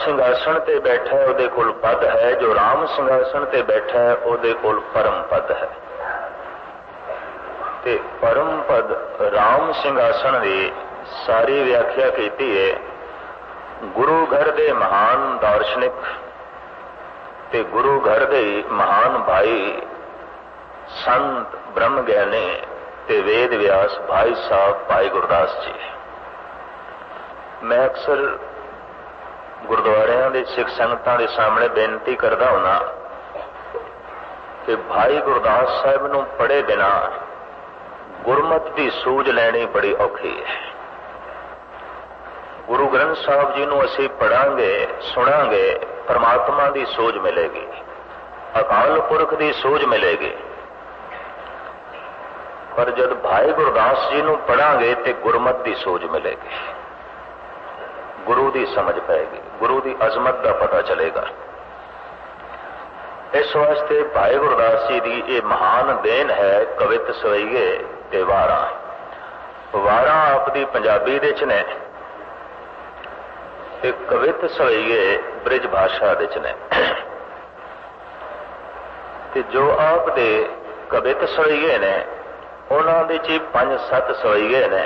ਸਿੰਘਾਸਣ ਤੇ ਬੈਠਾ ਹੈ ਉਹਦੇ ਕੋਲ ਪਦ ਹੈ, ਜੋ ਰਾਮ ਸਿੰਘਾਸਣ ਤੇ ਬੈਠਾ ਹੈ ਉਹਦੇ ਕੋਲ ਪਰਮ ਪਦ ਹੈ। ਤੇ ਪਰਮ ਪਦ ਰਾਮ ਸਿੰਘਾਸਣ ਦੀ ਸਾਰੀ ਵਿਆਖਿਆ ਕੀਤੀ ਹੈ ਗੁਰੂ ਘਰ ਦੇ ਮਹਾਨ ਦਾਰਸ਼ਨਿਕ ਤੇ ਗੁਰੂ ਘਰ ਦੇ ਮਹਾਨ ਭਾਈ ਸੰਤ ਬ੍ਰਹਮ ਗਿਆਨੀ ਤੇ ਵੇਦ ਵਿਆਸ ਭਾਈ ਸਾਹਿਬ ਭਾਈ ਗੁਰਦਾਸ ਜੀ। ਮੈਂ ਅਕਸਰ ਗੁਰਦੁਆਰਿਆਂ ਦੇ ਸਿੱਖ ਸੰਗਤਾਂ ਦੇ ਸਾਹਮਣੇ ਬੇਨਤੀ ਕਰਦਾ ਹੁన్నా ਕਿ ਭਾਈ ਗੁਰਦਾਸ ਸਾਹਿਬ ਨੂੰ ਪੜ੍ਹੇ ਬਿਨਾ ਗੁਰਮਤ ਦੀ ਸੂਝ ਲੈਣੀ ਬੜੀ ਔਖੀ ਹੈ। ਗੁਰੂ ਗ੍ਰੰਥ ਸਾਹਿਬ ਜੀ ਨੂੰ ਅਸੀਂ ਪੜਾਂਗੇ ਸੁਣਾਂਗੇ, ਪਰਮਾਤਮਾ ਦੀ ਸੂਝ ਮਿਲੇਗੀ, ਅਕਾਲ ਪੁਰਖ ਦੀ ਸੂਝ ਮਿਲੇਗੀ। ਪਰ ਜਦ ਭਾਈ ਗੁਰਦਾਸ ਜੀ ਨੂੰ ਪੜਾਂਗੇ ਤੇ ਗੁਰਮਤ ਦੀ ਸੂਝ ਮਿਲੇਗੀ, ਗੁਰੂ ਦੀ ਸਮਝ ਪਏਗੀ, ਗੁਰੂ ਦੀ ਅਜ਼ਮਤ ਦਾ ਪਤਾ ਚਲੇਗਾ। ਇਸ ਵਾਸਤੇ ਭਾਈ ਗੁਰਦਾਸ ਜੀ ਦੀ ਇਹ ਮਹਾਨ ਦੇਣ ਹੈ ਕਵਿਤ ਸਵਈਏ ਤੇ ਵਾਰਾਂ। ਵਾਰਾਂ ਆਪ ਦੀ ਪੰਜਾਬੀ ਦੇ ਚ ਨੇ ਤੇ ਕਵਿਤ ਸਵਈਏ ਬ੍ਰਿਜ ਭਾਸ਼ਾ ਦੇ ਚ ਨੇ। ਤੇ ਜੋ ਆਪ ਦੇ ਕਵਿਤ ਸਵਈਏ ਨੇ ਉਹਨਾਂ ਦੇ ਚ 5-7 ਸਵਈਏ ਨੇ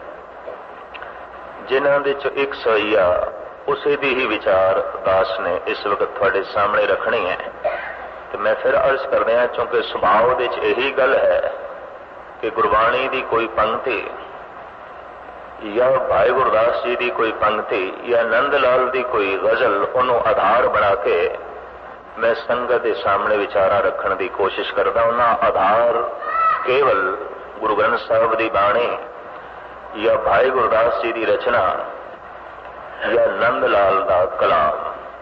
ਜਿਨ੍ਹਾਂ ਦੇ ਚ ਇੱਕ ਸਵਈਆ ਉਸੇ ਦੀ ਹੀ ਵਿਚਾਰ ਦਾਸ ਨੇ ਇਸ ਵਕਤ ਤੁਹਾਡੇ ਸਾਹਮਣੇ ਰੱਖਣੀ ਹੈ। ਤੇ ਮੈਂ ਫਿਰ ਅਰਜ਼ ਕਰਦਿਆਂ ਕਿਉਂਕਿ ਸੁਭਾਅ ਦੇ ਚ ਇਹੀ ਗੱਲ ਹੈ ਕਿ ਗੁਰਬਾਣੀ ਦੀ ਕੋਈ ਪੰਕਤੀ ਜਾਂ ਭਾਈ ਗੁਰਦਾਸ ਜੀ ਦੀ ਕੋਈ ਪੰਕਤੀ ਜਾਂ ਨੰਦ ਲਾਲ ਦੀ ਕੋਈ ਗਜ਼ਲ ਉਹਨੂੰ ਆਧਾਰ ਬਣਾ ਕੇ ਮੈਂ ਸੰਗਤ ਦੇ ਸਾਹਮਣੇ ਵਿਚਾਰਾਂ ਰੱਖਣ ਦੀ ਕੋਸ਼ਿਸ਼ ਕਰਦਾ। ਉਹਨਾਂ ਆਧਾਰ ਕੇਵਲ ਗੁਰੂ ਗ੍ਰੰਥ ਸਾਹਿਬ ਦੀ ਬਾਣੀ या भाई गुरदास जी की रचना या नंद लाल का कलाम।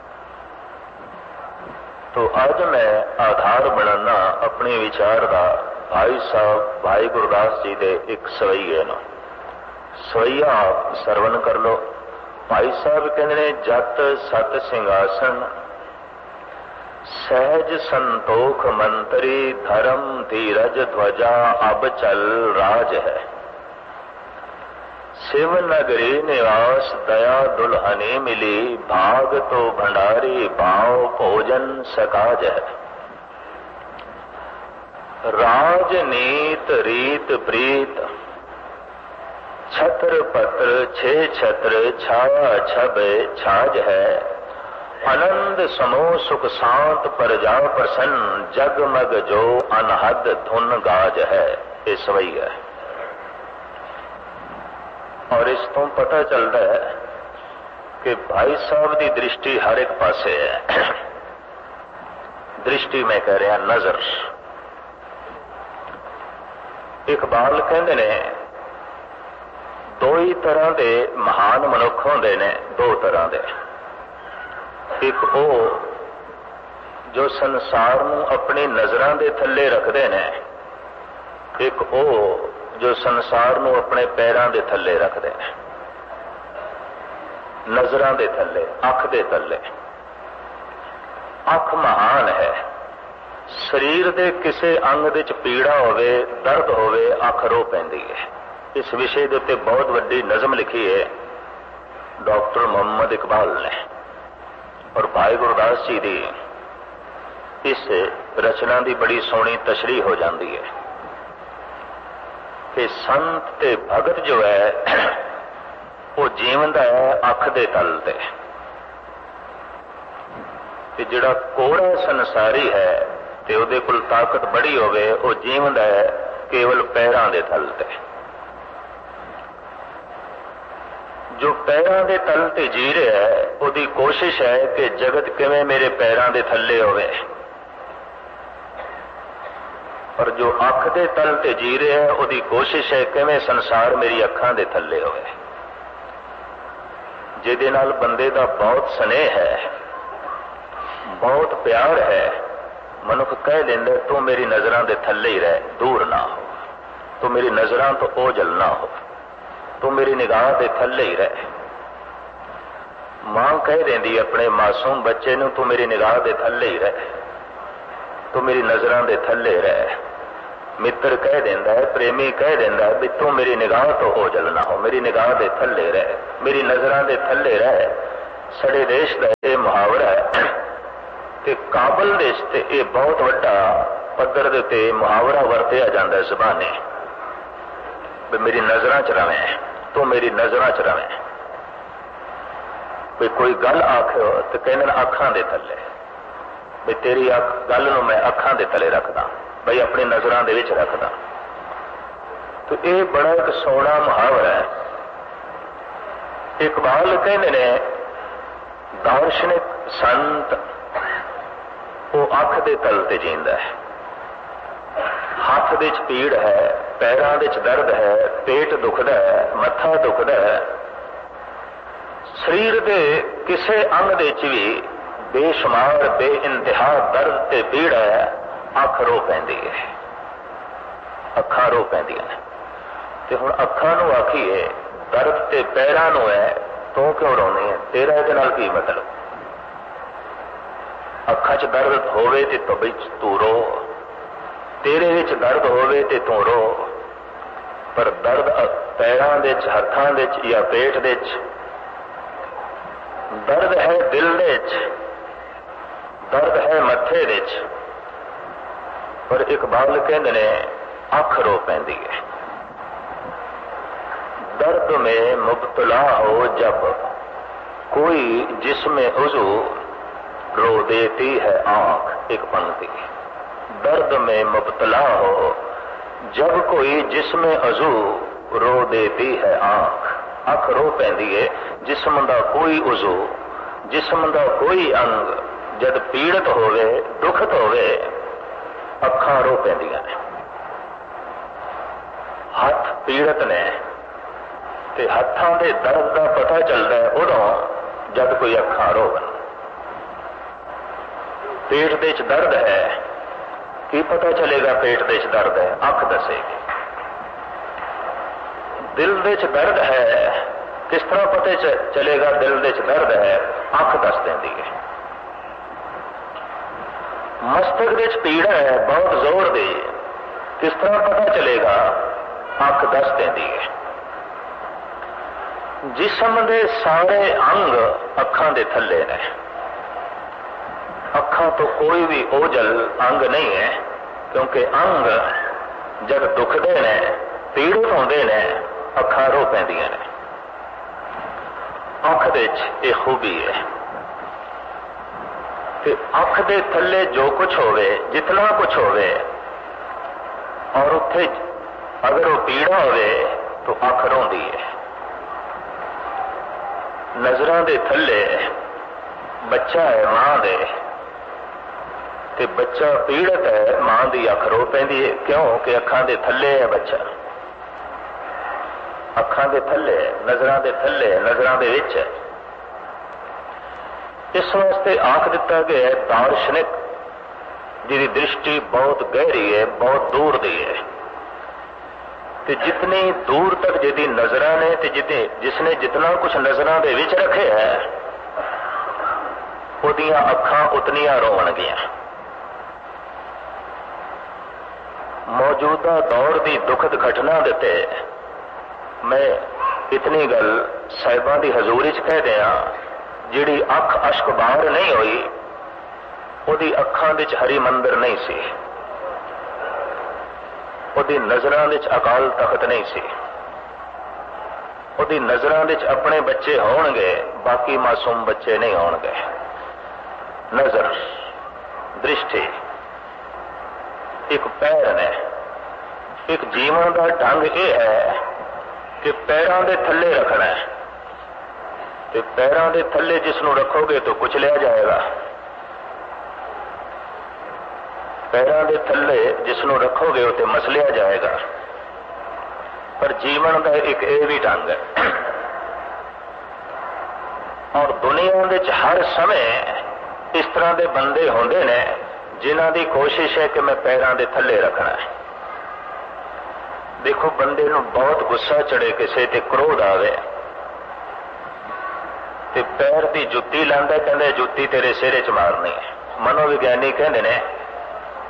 तो अज मैं आधार बनाना अपने विचार का भाई साहब भाई गुरदास जी के एक सवईए न सवईया आप सरवण कर लो। भाई साहब कहते ने जत सत सिंघासन सहज संतोख मंत्री धर्म धीरज ध्वजा अब चल राज है। शिव नगरी निवास दया दुल्हनी मिली भाग तो भंडारी भाव भोजन सकाज है। राजनीत रीत प्रीत छत्र पत्र छे छत्र छाया छब छाज है। आनंद समूह सुख शांत प्रजा प्रसन्न जगमग जो अनहद धुन गाज है। ये सवई है और इस तो पता चलता है कि भाई साहब की दृष्टि हर एक पासे है। दृष्टि मैं कह रहा नजर। इकबाल कहते ने दो ही तरह के महान मनुख होंदे ने, दो तरह के। एक वो जो संसार नूं अपनी नजरां दे थल्ले रखते ने, एक वो जो संसार नूं अपने पैरां दे थल्ले रखते हैं। नजरां दे थल्ले, अख दे थल्ले। अख महान है। शरीर दे किसी अंग दे च पीड़ा होवे, दर्द होवे, अख रो पैंदी है। इस विषय दे उत्ते बहुत वड्डी नज़म लिखी है डॉक्टर मोहम्मद इकबाल ने। और भाई गुरदास जी की इस रचना की बड़ी सोहनी तशरीह हो जाती है कि संत ते भगत जो है वो जीवंदा है अख दे तल ते जिहड़ा कोड़ा संसारी है ते उहदे कोल ताकत बड़ी होवे वो जीवंदा है केवल पैरां दे तल ते। जो पैरां दे तल ते जी रहा है उहदी कोशिश है कि जगत किवें मेरे पैरां दे थल्ले होवे। पर जो अख दे तल ते जी रहा है उहदी कोशिश है किवें संसार मेरी अखां दे थल्ले होवे। जिहदे नाल बंदे दा बहुत स्नेह है, बहुत प्यार है, मनुख कह दिंदा तू मेरी नजरां दे थल्ले ही रह, दूर ना हो, तू मेरी नजरां तो ओझल ना हो, तू मेरी निगाह दे थल्ले ही रह। मां कह देंदी अपने मासूम बच्चे नूं तू मेरी निगाह दे थल्ले ही रह, तू मेरी नजरां दे थल्ले रह। मित्र कह देंदा है, प्रेमी कह देंदा है भी तू मेरी निगाह तो ओझल ना हो, मेरी निगाह दे थल्ले रह, मेरी नजरां दे थल्ले रह। साडे देश का यह मुहावरा है कि काबल देश ते यह बहुत वड्डा पद्धर दे उत्ते मुहावरा वरतिया जाता है ज़बाने, भी मेरी नज़रां च रवें, तू मेरी नज़रां च रवें। भी कोई गल आखो तो कहने अखां दे थल्ले, भी तेरी गल नूं मैं अखां दे थले रखदा, बई अपनी नज़रां दे विच रखदा। तो यह बड़ा एक सोहना मुहावरा है। इकबाल कहते ने दार्शनिक संत वो अख दे तल ते जींदा है। हाथ दे च पीड़ है, पैरां दे च दर्द है, पेट दुखदा है, मत्था दुखदा है, शरीर दे किसे अंग दे च भी बेशुमार बेइंतहा दर्द ते पीड़ है, अख रो पैंदी है, अखां रो पैंदियां ने। ते हुण अखां नूं आखीए दर्द ते पैरां नूं है, तू क्यों रोनी है, तेरा इहदे नाल की मतलब। अखां च दर्द होवे ते तो विच तू रो, तेरे विच दर्द होवे ते तू रो, पर दर्द पैरां दे च, हत्थां दे च या पेट दे च, दर्द है दिल दे च, दर्द है मत्थे दे च। पर इकबाल कहंदे ने अख रो पैंदी है। दर्द में मुब्तला हो जब कोई जिसमें उज़ू रो देती है आंख, एक पंक्ति। दर्द में मुब्तला हो जब कोई जिसमें उज़ू रो देती है आंख, अख रो पैंदी है। जिस्म दा कोई उज़ू, जिस्म दा कोई अंग जद पीड़ित होवे, दुखत होवे, अखां रो पैंदियां ने। हथ पीड़ित ने ते हत्थां दे दर्द का पता चलता है उदों जब कोई अखां रोवन। पेट दे च दर्द है, की पता चलेगा पेट दे च दर्द है, अख दसेगी। दिल दे च दर्द है, किस तरह पता चलेगा दिल दे च दर्द है, अख दस देंदी है। मस्तक दे च पीड़ा है बहुत जोर दी, किस तरह पता चलेगा, अख दस देंदी है। जिस्म दे सारे अंग अखां दे थल्ले ने। अखां तो कोई भी ओझल अंग नहीं है, क्योंकि अंग जब दुखदे ने, पीड़ित होंदे ने, अखां रो पैंदियां ने। अख दे च ये खूबी है कि अख दे थल्ले जो कुछ होवे, जितना कुछ होवे, और उत्थे अगर वो पीड़ा होवे तो अख रोंदी है। नजरां दे थल्ले बच्चा है मां दे, ते बच्चा पीड़ित है, मां दी अख रो पैंदी है। क्यों कि अखां दे थल्ले है बच्चा, अखां दे थल्ले, नजरां दे थल्ले, नजरां दे विच है। इस वास्ते आख दिता गया है दार्शनिक जिहदी दृष्टि बहुत गहरी है, बहुत दूर दी है, ते जितनी दूर तक जिहदी नजरां ने ते जिसने जितना कुछ नजरां दे विच रखे है, उहदियां अखां उतनियां रोवणगियां। मौजूदा दौर की दुखद घटना देते मैं इतनी गल साहिबां की हजूरी च कह दिया, जिहड़ी अख अश्क बाहर नहीं हुई, उहदी अखां विच हरी मंदिर नहीं सी, उहदी नजरां विच अकाल तख्त नहीं सी, उहदी नजरां विच अपने बच्चे होणगे, बाकी मासूम बच्चे नहीं होणगे। नजर, दृष्टि एक पैर ने, एक जीवन का ढंग यह है कि पैरों के थल्ले रखना है, तो पैरों के थल्ले जिसनों रखोगे तो कुचलिया जाएगा, पैरों के थल्ले जिसनों रखोगे तो मसलिया जाएगा। पर जीवन का एक यह भी ढंग है। और दुनिया में हर समय इस तरह के बंदे होंदे ने जिन्हां दी कोशिश है कि मैं पैरों के थल्ले रखना है। देखो बंदे नूं बहुत गुस्सा चढ़े, किसी ते क्रोध आवे ते पैर की जुत्ती लांदा, कहंदे जुत्ती तेरे सिरे च मारनी है। मनोविग्यानी कहंदे ने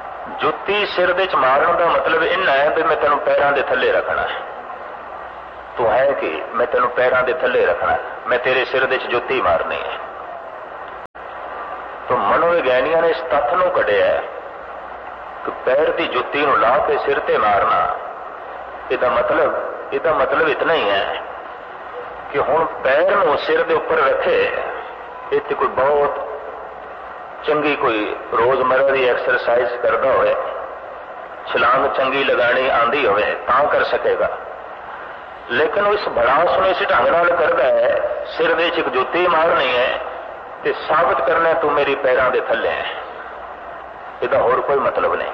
जुत्ती सिर दे च मारन का मतलब इन्ना है भी मैं तेनों पैरों के थल्ले रखना है। तू है कि मैं तेन पैरों के थले रखना, मैं तेरे सिर दे जुत्ती मारनी है। तो मनोविज्ञानियों ने इस तत्थ नूं कढ़िया कि पैर की जुत्ती नूं ला के सिर ते मारना, इसका मतलब इतना ही है कि हुण पैर नूं सिर दे उपर रखे, इत्थे कोई बहुत चंगी कोई रोजमर्रा की एक्सरसाइज करता होए, छलांग चंगी लगानी आंदी होए तां कर सकेगा। लेकिन इस भड़ास में इस ढंग नाल करता है, सिर दे एक जुत्ती मारनी है ते साबित करना तू मेरी पैरों के थले है, इसका होर कोई मतलब नहीं।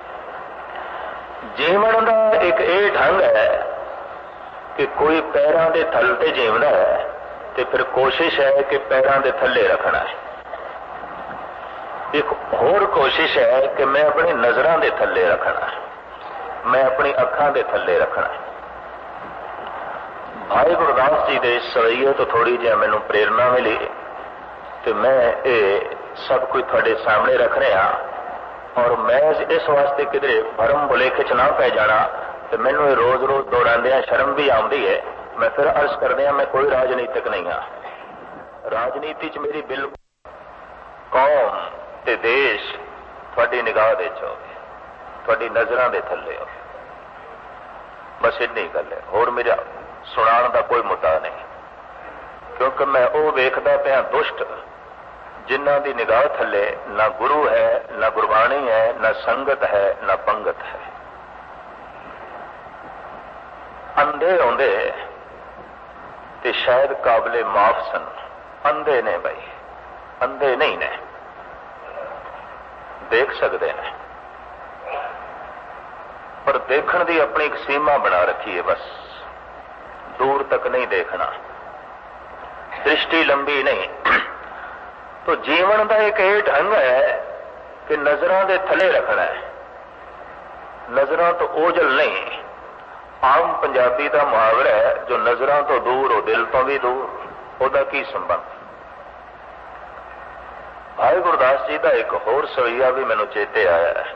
जीवन का एक ये ढंग है कि कोई पैरों के थल ते जीवना है तो फिर कोशिश है कि पैरों के थले रखना है। एक होर कोशिश है कि मैं अपनी नजरों के थले रखना है, मैं अपनी अखां के थले रखना है। भाई गुरदास जी के इस सवैये तो थोड़ी जी मैनू प्रेरणा मिली तो मैं ये सब कुछ थोड़े सामने रख रहा, और मैं इस वास्ते किधरे भरम भुलेखे च ना पै जाना तो मैनू ये रोज रोज दोहरांदियां शर्म भी आउंदी है। मैं फिर अर्ज करदियां मैं कोई राजनीतिक नहीं हाँ, राजनीति च मेरी बिल्कुल कौम ते देश थोड़ी निगाह दे च होवे, थोड़ी नजरां दे थल्ले होवे, बस इन्नी गल है। होर मेरा सुनाण का कोई मुद्दा नहीं, क्योंकि मैं वो वेखदा पिया दुष्ट जिन्हां दी निगाह थल्ले ना गुरु है, ना गुरबाणी है, ना संगत है, ना पंगत है। अंधे आउंदे ते शायद काबिले माफ सन, अंधे ने भाई, अंधे नहीं ने, देख सकते हैं पर देखण दी अपनी एक सीमा बना रखी है, बस दूर तक नहीं देखना, दृष्टि लंबी नहीं। तो जीवन का एक ये ढंग है कि नजरों के थले रखना है, नजरों तो ओझल नहीं। आम पंजाबी का मुहावरा है जो नजरों तो दूर हो दिल तो भी दूर, ओदा की संबंध। भाई गुरदास जी का एक होर सवैया भी मैनू चेते आया है।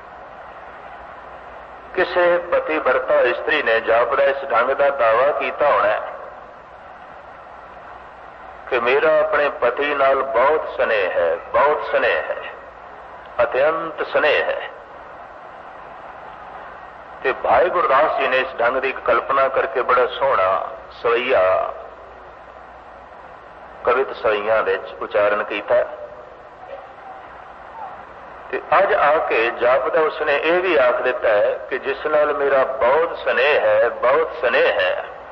किसी पति भरता स्त्री ने जापदा इस ढंग का दावा किया होना है कि मेरा अपने पति नाल बहुत स्नेह है, बहुत स्नेह है, अत्यंत स्नेह है। ते भाई गुरदास जी ने इस ढंग की कल्पना करके बड़ा सोहना सवैया कवित सवैया उच्चारण किया। ते अज आके जापदा उसने ये भी आख दिता है कि जिस नाल मेरा बहुत स्नेह है, बहुत स्नेह है,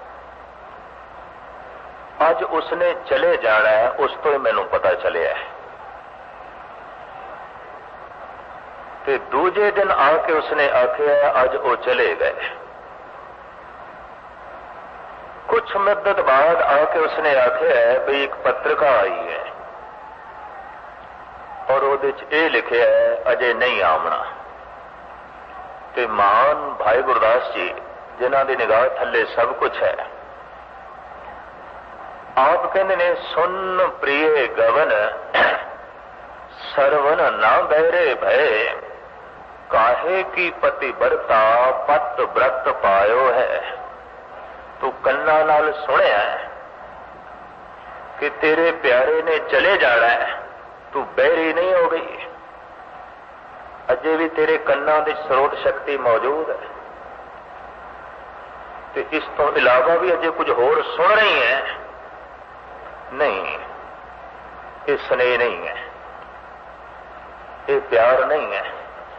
अज उसने चले जाना है, उस तो ही मैनू पता चलिया है। ते दूजे दिन आके उसने आखिया अज वो चले गए। कुछ मुद्दत बाद आके उसने आखिया है भी एक पत्रिका आई है और उहदे च ये लिखा है अजे नहीं आमना। ते महान भाई गुरदास जी जिन्हां दी निगाह थले सब कुछ है, आप कहते ने सुन प्रिय गवन सरवन ना बहरे भय, काहे की पति बरता पत व्रत पायो है। तू कन्ना नाल सुनिया कि तेरे प्यारे ने चले जाना है, तू बहरी नहीं हो गई, अजे भी तेरे कन्ना की स्रोत शक्ति मौजूद है। तो इस तो इलावा भी अजे कुछ होर सुन रही है, नहीं, ये स्नेह नहीं है, ये प्यार नहीं है।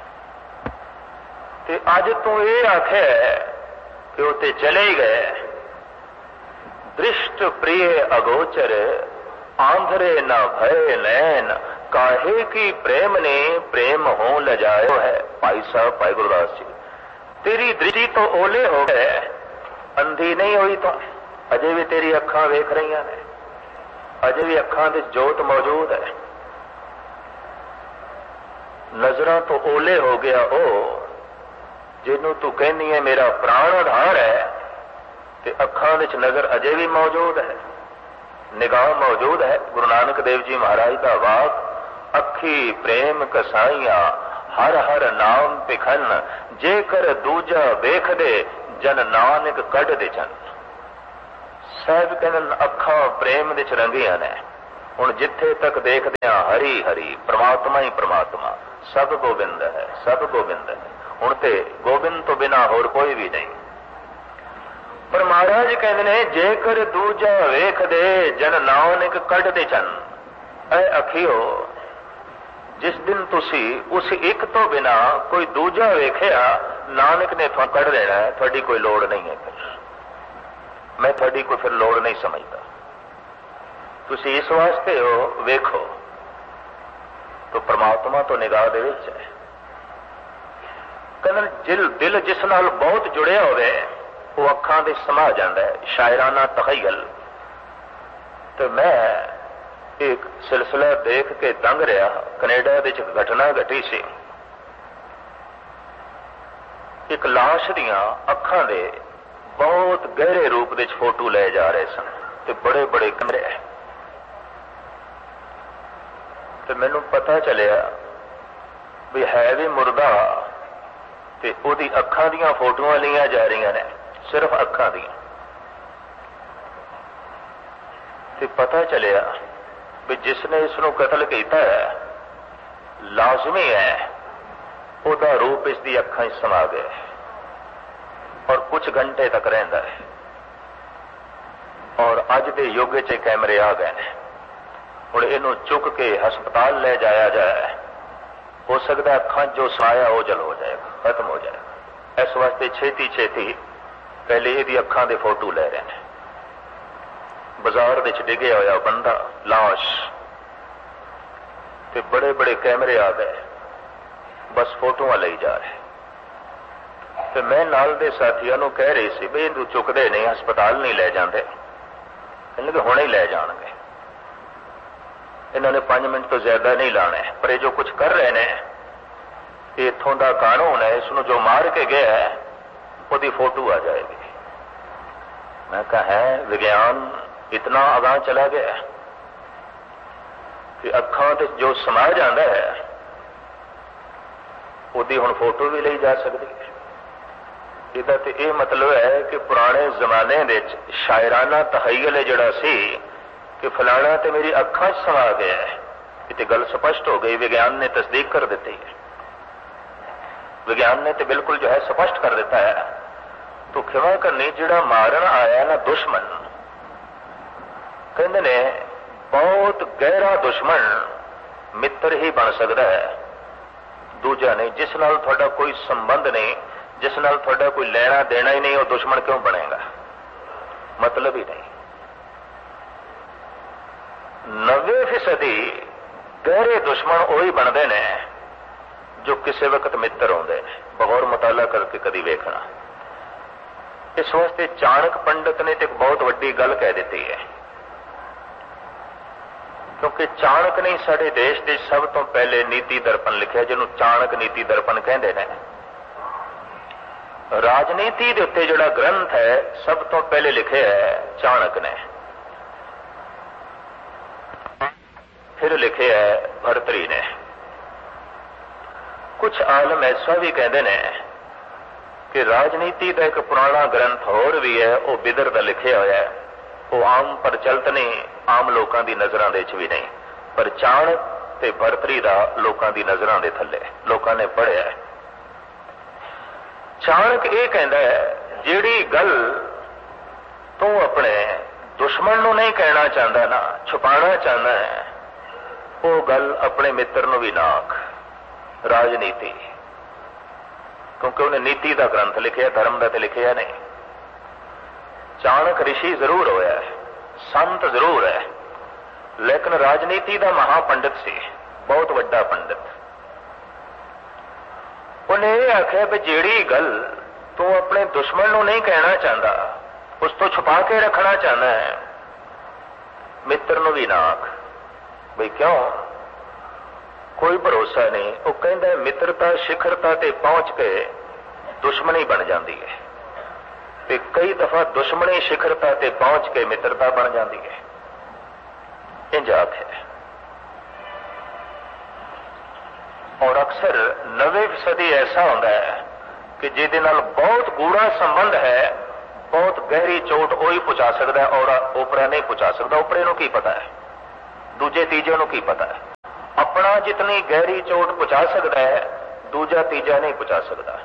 ते अज तू ये आखे कि उते चले गए, दृष्ट प्रिय अगोचर आंधरे न भय नैन, काहे की प्रेम ने प्रेम हो लजायो है। भाई साहब भाई गुरदास जी, तेरी दृष्टि तो ओले हो गए, अंधी नहीं हुई तो अजे भी तेरी अखां वेख रही ने, अजे भी अखां दे जोत मौजूद है। नजरां तो ओले हो गया ओ जिन्हों तू कहनी है मेरा प्राण आधार है, ते अखां विच नजर अजे भी मौजूद है, निगाह मौजूद है। गुरु नानक देव जी महाराज का वाक, अखी प्रेम कसाइया हर हर नाम पिखन, जेकर दूजा वेख दे जन नानक कढ़ दे जन। ਸਾਹਿਬ ਕਹਿੰਦੇ ਅੱਖਾਂ ਪ੍ਰੇਮ ਦੇ ਚ ਰੰਗੀਆਂ ਨੇ। ਹੁਣ ਜਿੱਥੇ ਤੱਕ ਦੇਖਦੇ ਹਾਂ ਹਰੀ ਹਰੀ, ਪ੍ਰਮਾਤਮਾ ਹੀ ਪ੍ਰਮਾਤਮਾ, ਸਭ ਗੋਬਿੰਦ ਹੈ, ਸਭ ਗੋਬਿੰਦ ਹੈ। ਹੁਣ ਤੇ ਗੋਬਿੰਦ ਤੋਂ ਬਿਨਾ ਹੋਰ ਕੋਈ ਵੀ ਨਹੀਂ। ਪਰ ਮਹਾਰਾਜ ਕਹਿੰਦੇ ਨੇ ਜੇਕਰ ਦੂਜਾ ਵੇਖਦੇ ਜਨ ਨਾਨਕ ਕੱਢਦੇ ਚੰਨ। ਐ ਅਖਿਓ, ਜਿਸ ਦਿਨ ਤੁਸੀਂ ਉਸ ਇੱਕ ਤੋਂ ਬਿਨਾ ਕੋਈ ਦੂਜਾ ਵੇਖਿਆ, ਨਾਨਕ ਨੇ ਤੁਹਾਨੂੰ ਕੱਢ ਦੇਣਾ ਹੈ। ਤੁਹਾਡੀ ਕੋਈ ਲੋੜ ਨਹੀਂ ਹੈ। ਫਿਰ ਮੈਂ ਤੁਹਾਡੀ ਕੋਈ ਫਿਰ ਲੋੜ ਨਹੀਂ ਸਮਝਦਾ। ਤੁਸੀਂ ਇਸ ਵਾਸਤੇ ਹੋ ਵੇਖੋ तो परमात्मा तो निगाह दे विच है। कहते दिल जिस नाल बहुत जुड़िया होवे वो अखां दे समा जाता है। शायराना तखयल। तो मैं एक सिलसिला देख के दंग रहा। कनेडा दे विच घटना घटी सी। एक लाश दियां अखां दे बहुत गहरे रूप दे फोटो ले जा रहे सन ते बड़े बड़े कमरे। तो मैनू पता चलिया भी है भी मुर्दा ते ओदी अखां दियां फोटोआं लिया जा रही ने, सिर्फ अखां दियां। ते पता चलिया भी जिसने इसनू कतल किया है लाजमी है ओदा रूप इसकी अखां समा गया और कुछ घंटे तक रहिंदा है। और अज के युग च कैमरे आ गए हैं। हुण इहनूं चुक के हस्पताल ले जाया जाए, हो सकता अखां जो समाया वो जल हो जाएगा, खत्म हो जाएगा। इस वास्ते छेती छेती पहले इहदी अखां दे फोटो ले रहे हैं। बाजार विच डिगे होया बंदा, लाश, ते बड़े बड़े कैमरे आ गए, बस फोटोआं लई जा रहे। ते मैं नाल दे साथियों नूं कह रही सी भी इहनूं चुकदे नहीं, हस्पताल नहीं ले जांदे, इन्हां हुणे ही ले जाणगे। इन्होंने 5 मिनट तो ज्यादा नहीं लाने। पर ये जो कुछ कर रहे हैं इथों का कानून है। इसनों जो मार के गया है उसकी फोटो आ जाएगी। मैं कहा है विज्ञान इतना आगाह चला गया कि अखां ते जो समा जाता है उसकी हुण फोटो भी ली जा सकती है। इसका तो यह मतलब है कि पुराने जमाने में शायराना तहयल जिहड़ा सी कि फलाना तो मेरी अखां समा गया है, ये गल स्पष्ट हो गई। विज्ञान ने तस्दीक कर दी है। विज्ञान ने तो बिल्कुल जो है स्पष्ट कर देता है। तो खिमा करनी जिहड़ा मारन आया ना दुश्मन, कहते ने बहुत गहरा दुश्मन मित्र ही बन सकता है, दूजा नहीं। जिस नाल तुहाडा कोई संबंध नहीं, जिस नाल तुहाडा कोई लेना देना ही नहीं, वो दुश्मन क्यों बनेगा? मतलब ही नहीं। 90% गहरे दुश्मन वही बनते हैं जो किसी वक्त मित्र होंगे ने। बगौर मुताला करके कभी वेखना। इस वास्ते चाणक पंडित ने एक बहुत वड्डी गल कह दी है, क्योंकि चाणक ने साडे देश के सब तो पहले नीति दर्पण लिखा, जिन्होंने चाणक नीति दर्पण कहते हैं। राजनीति के उत्ते जिहड़ा ग्रंथ है सब तो पहले लिखे है चाणक ने, फिर लिखे है भर्तरी ने। कुछ आलम ऐसा भी कहते हैं कि राजनीति का एक पुराना ग्रंथ होर भी है, वो बिदर का लिखे हुआ है, वो आम प्रचलित नहीं, आम लोगों की नज़रों के भी नहीं, पर चाणक ते भर्तरी का लोगों की नज़रों के थले लोगों ने पढ़िया है। चाणक ये कहता है जिहड़ी गल तू अपने दुश्मन नूं नहीं कहना चाहता ना, छुपाना चाहता है, वो गल अपने मित्र नूं भी ना आख। राजनीति, क्योंकि उन्हें नीति का ग्रंथ लिखिया, धर्म का तो लिखिया नहीं। चाणक ऋषि जरूर होया है, संत जरूर है, लेकिन राजनीति का महापंडित सी, बहुत वड्डा पंडित। उन्हें यह आख्या भी जिहड़ी गल तू अपने दुश्मन नूं नहीं कहना चाहता, उस तो छुपा के रखना चाहता है, मित्र नूं भी ना आख। भाई क्यों? कोई भरोसा नहीं। वो कहता है मित्रता शिखरता ते पहुंच के दुश्मनी बन जाती है, ते कई दफा दुश्मनी शिखरता ते पहुंच के मित्रता बन जाती है। इंज आख्या। और अक्सर 90% ऐसा होता है कि जिहदे नाल बहुत गूढ़ा संबंध है, बहुत गहरी चोट वही पहुंचा सकता है और ओपरा नहीं पहुंचा सकता। ओपरे को की पता है, दूजे तीजे को की पता है। अपना जितनी गहरी चोट पहुंचा सकता है दूजा तीजा नहीं पहुंचा सकता।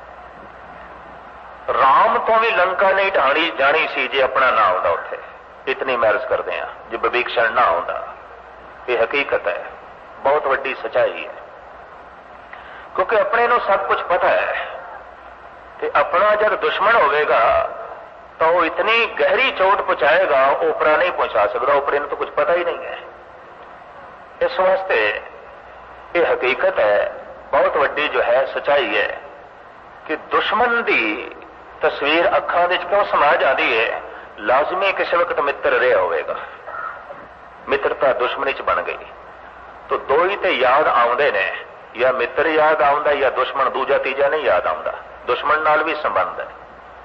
राम तो भी लंका नहीं ढाणी जानी सी जे अपना ना आता उत्थे, इतनी मैरज करते हैं जो विभीषण ना आता। ये हकीकत है, बहुत वड्डी सच्चाई है, क्योंकि अपने को सब कुछ पता है। कि अपना जब दुश्मन होगा तो वो इतनी गहरी चोट पहुंचाएगा, ओपरा नहीं पहुंचा सकता। ओपरे को तो कुछ पता ही नहीं है। इस वास्ते ये हकीकत है, बहुत वड्डी जो है सच्चाई है कि दुश्मन की तस्वीर अखां दे क्यों समा जाती है। लाजमी किसी वक्त मित्र रहा होगा, मित्रता दुश्मनी च बन गई तो दो ही तो याद आउंदे ने, या मित्र याद आउंदा या दुश्मन दूजा तीजा नहीं याद आउंदा। दुश्मन नाल भी संबंध है।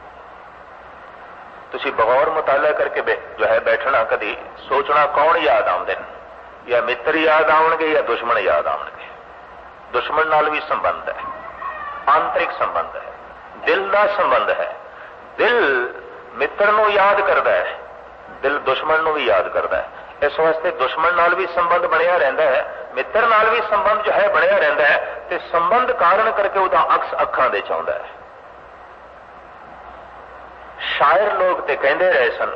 तुसी बगौर मुताला करके जो है बैठना, कभी सोचना कौन याद आउंदे ने, या मित्र याद आउणगे या दुश्मन याद आउणगे। दुश्मन नाल भी संबंध है, आंतरिक संबंध है, दिल का संबंध है। दिल मित्र को याद करता है, दिल दुश्मन को भी याद करता है। इस वास्ते दुश्मन नाल भी संबंध बनया रहता है, मित्र नाल भी संबंध जो है बनया रहता है। तो संबंध कारण करके उसका अक्स अखां दे चाहुंदा है। शायर लोग तो कहते रहे सन,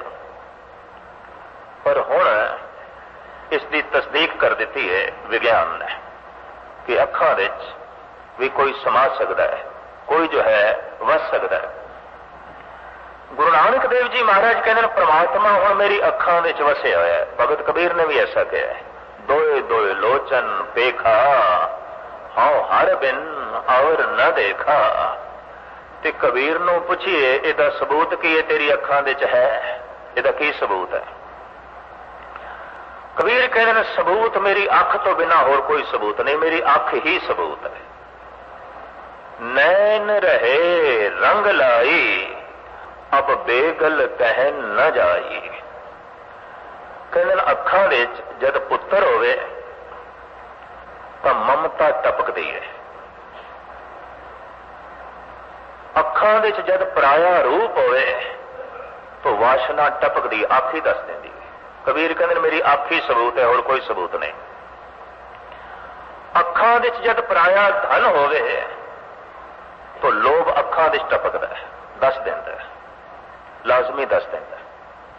पर हुण इसकी तस्दीक कर दी है विज्ञान ने कि अखां दे भी कोई समा सकता है, कोई जो है वस सकता है। गुरु नानक देव जी महाराज कहते परमात्मा हुण मेरी अखां दे वसिया होया है। भगत कबीर ने भी ऐसा कहा है, दोए दोए लोचन पेखा हाउ हर बिन और न देखा। ते कबीर नूं पुछिए इहदा सबूत की है तेरी अखां दे है, इहदा की सबूत है। कबीर कहते हैं सबूत मेरी अख तो बिना होर कोई सबूत नहीं, मेरी अख ही सबूत है। नैन रहे रंग लाई अब बेगल कहन न जाई। कहते अखां विच जद पुत्र होवे तो ममता टपकदी है, अखां विच जद पराया रूप होवे तो वासना टपकदी, अख ही दस देंदी है। कबीर कहते मेरी अख ही सबूत है और कोई सबूत नहीं। अखां विच जद पराया धन होवे तो लोभ अखां विच टपकदा है, दस देंदा है, लाजमी दस देंदा है।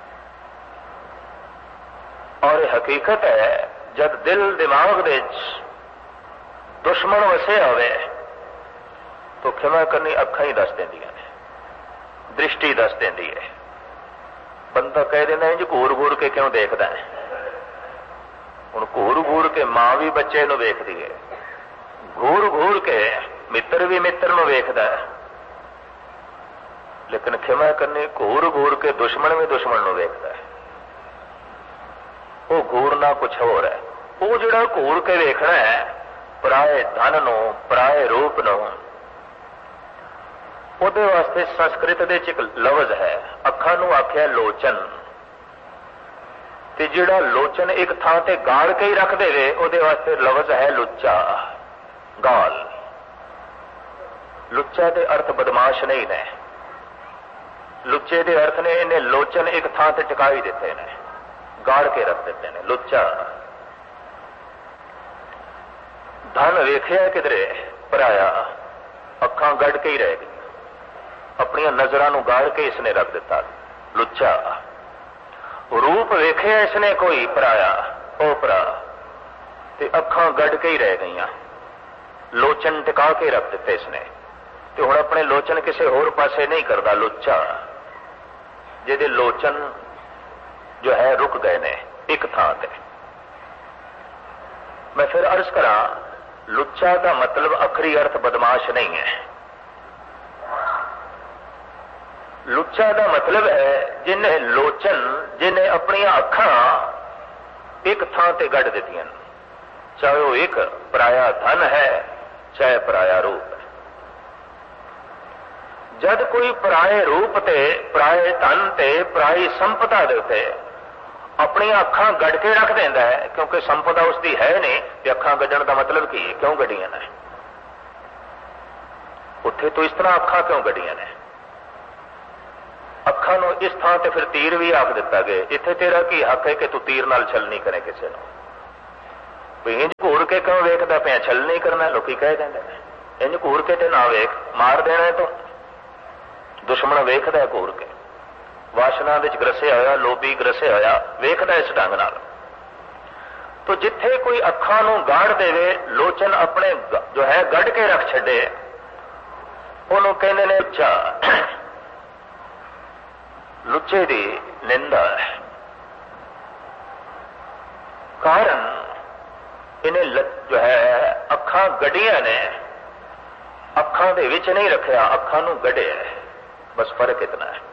और यह हकीकत है जब दिल दिमाग विच दुश्मन वसे होवे तो खिमा करनी अखां ही दस देंदियां ने, दृष्टि दस देंदी है। बंदा कह देना है जी घूर घूर के क्यों देखता है। हुण घूर घूर के मां भी बच्चे नूं वेखदी है, घूर घूर के मित्र भी मित्र नूं वेखदा है, लेकिन खिमा करनी घूर घूर के दुश्मन भी दुश्मन नूं वेखदा है। वो घूरना कुछ होर है। वो जिहड़ा घूर के वेखना है पराए धन नूं, पराए रूप नूं, ਉਹਦੇ वास्ते संस्कृत दे एक लफ्ज है, अखां नूं आख्या लोचन। ते जिहड़ा लोचन एक थां ते गाड़ के ही रख देवे ਉਹਦੇ वास्ते लफ्ज है लुच्चा, गाल। लुच्चा दे अर्थ बदमाश नहीं ने, लुच्चे दे अर्थ ने इन्हें लोचन एक थां ते टिकाई दिते ने, गाड़ के रख देते हैं, लुच्चा। धन वेखिया किधरे पराया, अखां गड़ के ही रह गई, अपनी नजरां नूं गाड़ के इसने रख दिता, लुच्चा। रूप वेखिया इसने कोई पराया, ओपरा, ते अखां गड़ के ही रह गईयां, लोचन टिका के रख दिते इसने। ते हुण अपने लोचन किसी होर पासे नहीं करता, लुच्चा जिहदे लोचन जो है रुक गए ने एक थां ते। मैं फिर अर्ज करा, लुच्चा का मतलब अखरी अर्थ बदमाश नहीं है। लुच्चा का मतलब है जिन्हें लोचन, जिन्हें अपनी अखां एक थां ते गढ़ दित्तियां, चाहे वो एक पराया धन है चाहे पराया रूप है। जद कोई पराए रूप ते, पराए धन ते, पराई संपदा दे उत्ते अपनी अखां गढ़ के रख देंदा है, क्योंकि संपदा उसकी है नहीं। ते अखां गढ़ण का मतलब की है, क्यों गढ़ियां ने उत्थे, तो इस तरह अखां क्यों गढ़ियां ने? ਅੱਖਾਂ ਨੂੰ ਇਸ ਥਾਂ ਤੇ ਫਿਰ ਤੀਰ ਵੀ ਆਖ ਦਿੱਤਾ ਗਿਆ। ਇੱਥੇ ਤੇਰਾ ਕੀ ਹੱਕ ਹੈ ਕਿ ਤੂੰ ਤੀਰ ਨਾਲ ਛਲ ਨਹੀਂ ਕਰੇ ਕਿਸੇ ਨੂੰ? ਵੀ ਇੰਜ ਘੂਰ ਕੇ ਕਿਉਂ ਵੇਖਦਾ ਪਿਆ? ਛਲ ਨਹੀਂ ਕਰਨਾ ਲੋਕੀ ਕਹਿ ਦਿੰਦੇ ਨੇ। ਇੰਜ ਘੂਰ ਕੇ ਤੇ ਨਾ ਵੇਖ, ਮਾਰ ਦੇਣਾ ਤੂੰ। ਦੁਸ਼ਮਣ ਵੇਖਦਾ ਘੂਰ ਕੇ, ਵਾਸ਼ਨਾ ਵਿੱਚ ਗਰਸਿਆ ਹੋਇਆ, ਲੋਭੀ ਗਰਸਿਆ ਹੋਇਆ ਵੇਖਦਾ ਇਸ ਢੰਗ ਨਾਲ। ਤੋ ਜਿੱਥੇ ਕੋਈ ਅੱਖਾਂ ਨੂੰ ਗਾੜ ਦੇਵੇ, ਲੋਚਨ ਆਪਣੇ ਜੋ ਹੈ ਗੱਡ ਕੇ ਰੱਖ ਛੱਡੇ, ਉਹਨੂੰ ਕਹਿੰਦੇ ਨੇ ਲੁੱਚਾ। ਲੁੱਚੇ ਦੀ ਨਿੰਦਾ ਹੈ। ਕਾਰਨ ਇਹਨੇ ਜੋ ਹੈ ਅੱਖਾਂ ਗੱਡੀਆਂ ਨੇ, ਅੱਖਾਂ ਦੇ ਵਿੱਚ ਨਹੀਂ ਰੱਖਿਆ, ਅੱਖਾਂ ਨੂੰ ਗੱਡਿਆ। ਬਸ ਫਰਕ ਇਤਨਾ ਹੈ।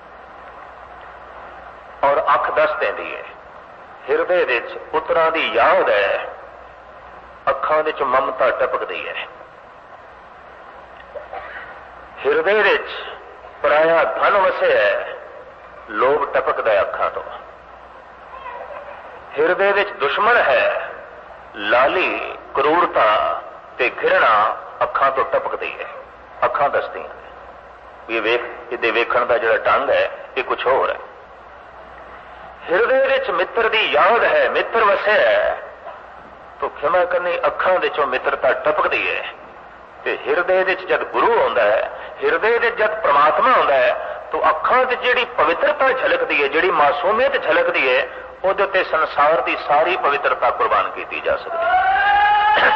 ਔਰ ਅੱਖ ਦੱਸ ਦਿੰਦੀ ਹੈ, ਹਿਰਦੇ ਵਿੱਚ ਪੁੱਤਰਾਂ ਦੀ ਯਾਦ ਹੈ, ਅੱਖਾਂ ਵਿੱਚ ਮਮਤਾ ਟਪਕਦੀ ਹੈ। ਹਿਰਦੇ ਵਿੱਚ ਪਰਾਇਆ ਧਨ ਵਸਿਆ ਹੈ, ਲੋਭ ਟਪਕਦਾ ਹੈ ਅੱਖਾਂ ਤੋਂ। ਹਿਰਦੇ ਵਿੱਚ ਦੁਸ਼ਮਣ ਹੈ, ਲਾਲੀ, ਕਰੂਰਤਾ ਤੇ ਘਿਰਣਾ ਅੱਖਾਂ ਤੋਂ ਟਪਕਦੀ ਹੈ। ਅੱਖਾਂ ਦੱਸਦੀਆਂ ਨੇ ਵੀ ਇਹਦੇ ਵੇਖਣ ਦਾ ਜਿਹੜਾ ਢੰਗ ਹੈ ਇਹ ਕੁਝ ਹੋਰ ਹੈ। ਹਿਰਦੇ ਵਿੱਚ ਮਿੱਤਰ ਦੀ ਯਾਦ ਹੈ, ਮਿੱਤਰ ਵਸਿਆ ਹੈ, ਤੋ ਖਿਮਾ ਕਰਨੀ ਅੱਖਾਂ ਵਿੱਚੋਂ ਮਿੱਤਰਤਾ ਟਪਕਦੀ ਹੈ। ਤੇ ਹਿਰਦੇ ਵਿੱਚ ਜਦ ਗੁਰੂ ਆਉਂਦਾ ਹੈ, ਹਿਰਦੇ ਵਿੱਚ ਜਦ ਪ੍ਰਮਾਤਮਾ ਆਉਂਦਾ ਹੈ, ਤੋ ਅੱਖਾਂ ਵਿੱਚ ਜਿਹੜੀ ਪਵਿੱਤਰਤਾ ਝਲਕਦੀ ਹੈ, ਜਿਹੜੀ ਮਾਸੂਮੀਅਤ ਝਲਕਦੀ ਹੈ, ਉਹਦੇ ਉੱਤੇ ਸੰਸਾਰ ਦੀ ਸਾਰੀ ਪਵਿੱਤਰਤਾ ਕੁਰਬਾਨ ਕੀਤੀ ਜਾ ਸਕਦੀ ਹੈ।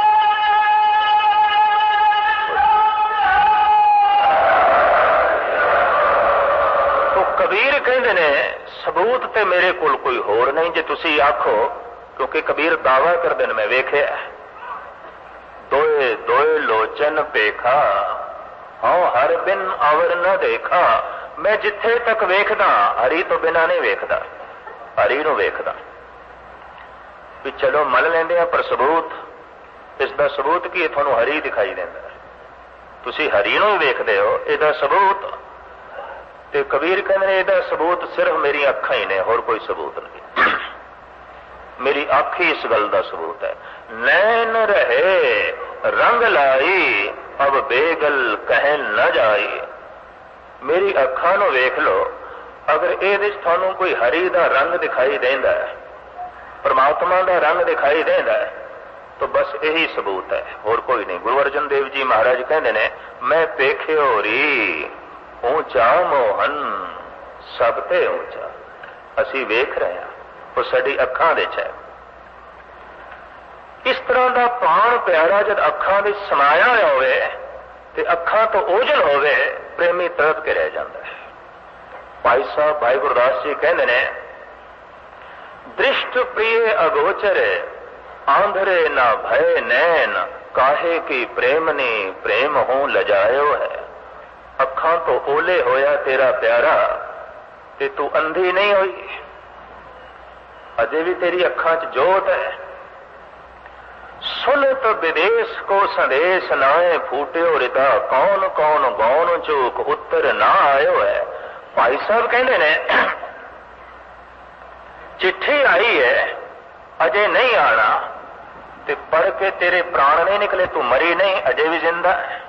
ਤੋ ਕਬੀਰ ਕਹਿੰਦੇ ਨੇ ਸਬੂਤ ਤੇ ਮੇਰੇ ਕੋਲ ਕੋਈ ਹੋਰ ਨਹੀਂ। ਜੇ ਤੁਸੀਂ ਆਖੋ, ਕਿਉਂਕਿ ਕਬੀਰ ਦਾਵਾ ਕਰਦੇ ਨੇ ਮੈਂ ਵੇਖਿਆ, ਦੋਏ ਦੋਏ ਲੋਚਨ ਪੇਖਾ, ਹਾਂ ਹਰ ਬਿਨ ਅਵਰ ਨਾ ਦੇਖਾ। ਮੈਂ ਜਿੱਥੇ ਤੱਕ ਵੇਖਦਾ ਹਰੀ ਤੋਂ ਬਿਨਾਂ ਨਹੀਂ ਵੇਖਦਾ, ਹਰੀ ਨੂੰ ਵੇਖਦਾ। ਵੀ ਚਲੋ ਮੰਨ ਲੈਂਦੇ ਆ, ਪਰ ਸਬੂਤ ਇਸ ਦਾ ਸਬੂਤ ਕੀ ਹੈ? ਤੁਹਾਨੂੰ ਹਰੀ ਦਿਖਾਈ ਦਿੰਦਾ, ਤੁਸੀਂ ਹਰੀ ਨੂੰ ਹੀ ਵੇਖਦੇ ਹੋ, ਇਹਦਾ ਸਬੂਤ? ਤੇ ਕਬੀਰ ਕਹਿੰਦੇ ਨੇ ਇਹਦਾ ਸਬੂਤ ਸਿਰਫ ਮੇਰੀਆਂ ਅੱਖਾਂ ਹੀ ਨੇ, ਹੋਰ ਕੋਈ ਸਬੂਤ ਨਹੀਂ। ਮੇਰੀ ਅੱਖ ਹੀ ਇਸ ਗੱਲ ਦਾ ਸਬੂਤ ਹੈ। ਨੈਣ ਰਹੇ ਰੰਗ ਲਾਈ, ਅਬ ਬੇਗਲ ਕਹਿ ਨਾ ਜਾਈ। ਮੇਰੀ ਅੱਖਾਂ ਨੂੰ ਵੇਖ ਲਓ, ਅਗਰ ਇਹਦੇ ਵਿੱਚ ਤੁਹਾਨੂੰ ਕੋਈ ਹਰੀ ਦਾ ਰੰਗ ਦਿਖਾਈ ਦੇਂਦਾ ਹੈ, ਪਰਮਾਤਮਾ ਦਾ ਰੰਗ ਦਿਖਾਈ ਦੇਂਦਾ ਹੈ, ਤਾਂ ਬਸ ਇਹੀ ਸਬੂਤ ਹੈ, ਹੋਰ ਕੋਈ ਨਹੀਂ। ਗੁਰੂ ਅਰਜਨ ਦੇਵ ਜੀ ਮਹਾਰਾਜ ਕਹਿੰਦੇ ਨੇ, ਮੈਂ ਪੇਖਿਓ ਰੀ ਉੱਚਾ ਮੋਹਨ ਸਭ ਤੇ ਉੱਚਾ। ਅਸੀਂ ਵੇਖ ਰਹੇ ਹਾਂ, ਉਹ ਸਾਡੀ ਅੱਖਾਂ ਵਿੱਚ ਹੈ। ਇਸ ਤਰ੍ਹਾਂ ਦਾ ਪ੍ਰਾਣ ਪਿਆਰਾ ਜਦ ਅੱਖਾਂ ਵਿੱਚ ਸਮਾਇਆ ਹੋਇਆ ਹੋਵੇ ਤੇ ਅੱਖਾਂ ਤੋਂ ਓਝਲ ਹੋਵੇ, ਪ੍ਰੇਮੀ ਤੜਪ ਕੇ ਰਹਿ ਜਾਂਦਾ ਹੈ। ਭਾਈ ਸਾਹਿਬ ਭਾਈ ਗੁਰਦਾਸ ਜੀ ਕਹਿੰਦੇ ਨੇ, ਦ੍ਰਿਸ਼ਟ ਪ੍ਰਿਯ ਅਗੋਚਰ ਆਂਧਰੇ ਨਾ ਭੈ ਨੈਣ, ਕਾਹੇ ਕੀ ਪ੍ਰੇਮਨੀ ਪ੍ਰੇਮ ਹੂੰ ਲਜਾਇਓ ਹੈ। ਅੱਖਾਂ ਤੋਂ ਓਲੇ ਹੋਇਆ ਤੇਰਾ ਪਿਆਰਾ ਤੇ ਤੂੰ ਅੰਧੀ ਨਹੀਂ ਹੋਈ, ਅਜੇ ਵੀ ਤੇਰੀ ਅੱਖਾਂ 'ਚ ਜੋਤ ਹੈ। ਸੁਨਤ ਵਿਦੇਸ਼ ਕੋ ਸੰਦੇਸ਼ ਨਾਏ, ਫੂਟਿਓ ਰਿਦਾ ਕੌਣ ਕੌਣ ਗੌਣ ਚੂਕ ਉੱਤਰ ਨਾ ਆਇਓ ਹੈ। ਭਾਈ ਸਾਹਿਬ ਕਹਿੰਦੇ ਨੇ, ਚਿੱਠੀ ਆਈ ਹੈ, ਅਜੇ ਨਹੀਂ ਆਣਾ, ਤੇ ਪੜ੍ਹ ਕੇ ਤੇਰੇ ਪ੍ਰਾਣ ਨਹੀਂ ਨਿਕਲੇ, ਤੂੰ ਮਰੀ ਨਹੀਂ, ਅਜੇ ਵੀ ਜ਼ਿੰਦਾ ਹੈ।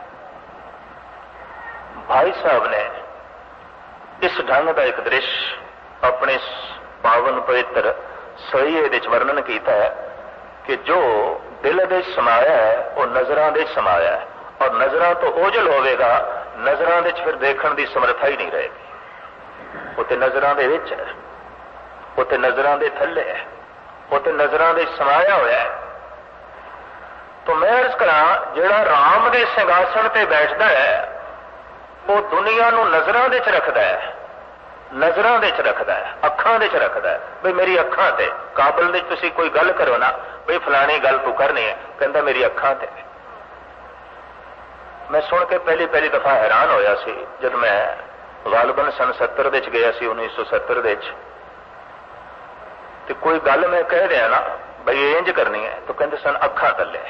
ਭਾਈ ਸਾਹਿਬ ਨੇ ਇਸ ਢੰਗ ਦਾ ਇੱਕ ਦ੍ਰਿਸ਼ ਆਪਣੇ ਪਾਵਨ ਪਵਿੱਤਰ ਸਹੀਏ ਵਿੱਚ ਵਰਣਨ ਕੀਤਾ ਹੈ ਕਿ ਜੋ ਦਿਲ ਦੇ ਸਮਾਇਆ ਹੈ ਉਹ ਨਜ਼ਰਾਂ ਦੇ ਸਮਾਇਆ ਹੈ, ਔਰ ਨਜ਼ਰਾਂ ਤੋਂ ਓਝਲ ਹੋਵੇਗਾ, ਨਜ਼ਰਾਂ ਵਿੱਚ ਫਿਰ ਦੇਖਣ ਦੀ ਸਮਰੱਥਾ ਹੀ ਨਹੀਂ ਰਹੇਗੀ। ਉਹ ਤੇ ਨਜ਼ਰਾਂ ਦੇ ਵਿੱਚ ਹੈ, ਉਹ ਤੇ ਨਜ਼ਰਾਂ ਦੇ ਥੱਲੇ ਹੈ, ਉਹ ਤੇ ਨਜ਼ਰਾਂ ਦੇ ਸਮਾਇਆ ਹੋਇਆ ਹੈ। ਤਾਂ ਮੈਂ ਅਰਜ਼ ਕਰਾਂ, ਜਿਹੜਾ ਰਾਮ ਦੇ ਸਿੰਘਾਸਣ ਤੇ ਬੈਠਦਾ ਹੈ ਉਹ ਦੁਨੀਆ ਨੂੰ ਨਜ਼ਰਾਂ ਦੇ 'ਚ ਰੱਖਦਾ ਹੈ, ਨਜ਼ਰਾਂ ਦੇ 'ਚ ਰੱਖਦਾ ਹੈ, ਅੱਖਾਂ ਦੇ 'ਚ ਰੱਖਦਾ ਹੈ। ਬਈ ਮੇਰੀ ਅੱਖਾਂ ਤੇ, ਕਾਬਲ ਦੇ ਤੁਸੀਂ ਕੋਈ ਗੱਲ ਕਰੋ ਨਾ, ਬਈ ਫਲਾਣੀ ਗੱਲ ਤੂੰ ਕਰਨੀ ਹੈ, ਕਹਿੰਦਾ ਮੇਰੀ ਅੱਖਾਂ ਤੇ। ਮੈਂ ਸੁਣ ਕੇ ਪਹਿਲੀ ਦਫਾ ਹੈਰਾਨ ਹੋਇਆ ਸੀ, ਜਦ ਮੈਂ ਗਾਲਬਨ ਸਨ 70 ਵਿੱਚ ਗਿਆ ਸੀ, 1970 ਵਿੱਚ, ਤੇ ਕੋਈ ਗੱਲ ਮੈਂ ਕਹਿ ਰਿਹਾ ਨਾ ਬਈ ਇੰਜ ਕਰਨੀ ਹੈ, ਤਾਂ ਕਹਿੰਦੇ ਸਨ ਅੱਖਾਂ ਥੱਲੇ।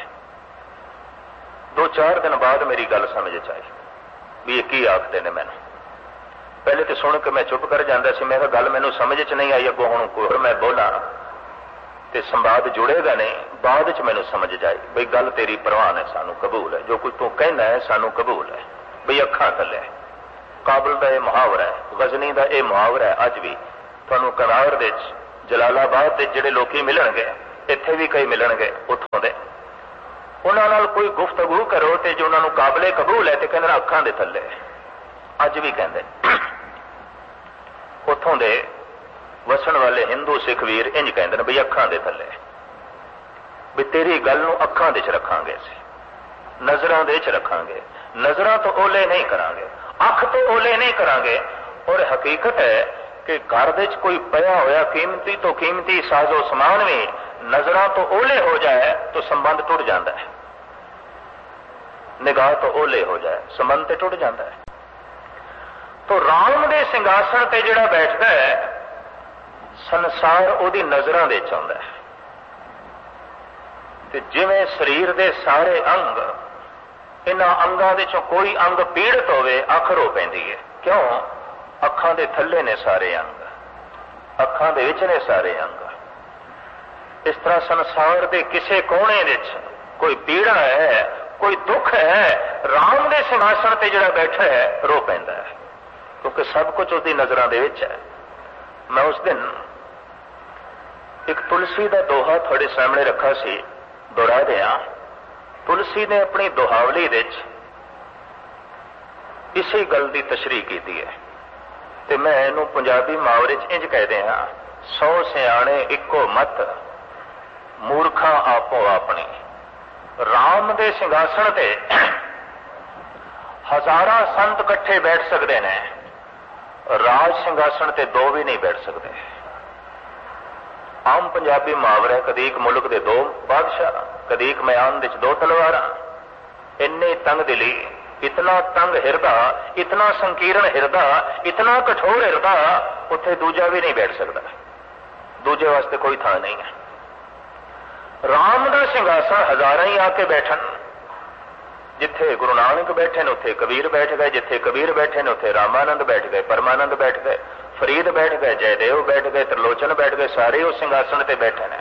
2-4 ਦਿਨ ਬਾਅਦ ਮੇਰੀ ਗੱਲ ਸਮਝ 'ਚ ਆਈ ਵੀ ਇਹ ਕੀ ਆਖਦੇ ਨੇ ਮੈਨੂੰ। ਪਹਿਲੇ ਤੇ ਸੁਣ ਕੇ ਮੈਂ ਚੁੱਪ ਕਰ ਜਾਂਦਾ ਸੀ, ਮੈਂ ਕਿਹਾ ਗੱਲ ਮੈਨੂੰ ਸਮਝ 'ਚ ਨਹੀਂ ਆਈ, ਅੱਗੋਂ ਹੁਣ ਕੋਈ ਮੈਂ ਬੋਲਾਂ ਤੇ ਸੰਵਾਦ ਜੁੜੇਗਾ ਨਹੀਂ। ਬਾਅਦ 'ਚ ਮੈਨੂੰ ਸਮਝ ਜਾਈ ਬਈ ਗੱਲ ਤੇਰੀ ਪ੍ਰਵਾਨ ਹੈ, ਸਾਨੂੰ ਕਬੂਲ ਹੈ, ਜੋ ਕੁਝ ਤੂੰ ਕਹਿੰਦਾ ਹੈ ਸਾਨੂੰ ਕਬੂਲ ਹੈ। ਬਈ ਅੱਖਾਂ ਥੱਲੇ, काबुल का यह मुहावरा है, गजनी का यह मुहावरा है। अज भी तुहानूं कनार दे जलालाबाद के जिहड़े लोग मिलणगे, इत्थे भी कई मिलणगे उत्थों दे, उन्हां नाल कोई गुफ्तगू करो तो जो उन्होंने काबले कबूल है तो कहंदे अखां दे थल्ले। अज भी कहंदे उत्थों दे वसन वाले हिंदू सिख वीर इंज कहंदे बई अखां दे थल्ले, भी तेरी गल नूं अखां दे च रखांगे, नजरां दे च रखांगे, नजरां तो ओले नहीं करांगे, अख तो ओले नहीं करांगे। और हकीकत है कि घर दे च कोई पया होया कीमती तो कीमती साजो समान भी नजरां तो ओले हो जाए तो संबंध टुट जाता है, निगाह तो ओले हो जाए संबंध तो टुट जाता है। तो राम दे सिंघासन ते जिहड़ा बैठदा है, संसार उहदी नजरां दे च आउंदा है। ते जिवें शरीर दे सारे अंग, इन्हां अंगां दे चों कोई अंग पीड़ित होवे अख रो पैंदी है। क्यों? अखां दे थल्ले ने सारे अंग, अखां दे विच ने सारे अंग। इस तरह संसार दे किसे कोने विच कोई पीड़ा है, कोई दुख है, राम दे सिंघासन ते जिहड़ा बैठा है रो पैंदा है, क्योंकि सब कुछ उसदी नजरां दे विच है। मैं उस दिन एक तुलसी का दोहा थोड़े सामने रखा सी, दोहरा दिया। तुलसी ने अपनी दोहावली विच इसी गल की तशरीह की है, ते मैं इनू पंजाबी मुहावरे च इंज कह दिया, 100 सियाणे इक्को मत, मूर्खा आपो अपनी। राम दे सिंघासन ते हजारां संत इकट्ठे बैठ सकते हैं, राज सिंघासन ते दो भी नहीं बैठ सकते। आम पंजाबी मुहावरा है, कदी एक मुल्क दे दो बादशाह, कदी एक मैदान दे दो तलवारां। इन्ने तंग दिली, इतना तंग हिरदा, इतना संकीर्ण हिरदा, इतना कठोर हिरदा, उत्थे दूजा भी नहीं बैठ सकता, दूजे वास्ते कोई थां नहीं है। राम का सिंघासन हजारां ही आके बैठन, जिथे गुरु नानक बैठे ने उत्थे कबीर बैठ गए, जिथे कबीर बैठे ने उत्थे रामानंद बैठ गए, परमानंद बैठ गए, फरीद बैठ गए, जयदेव बैठ गए, त्रिलोचन बैठ गए, सारे उस सिंघासन ते बैठे ने।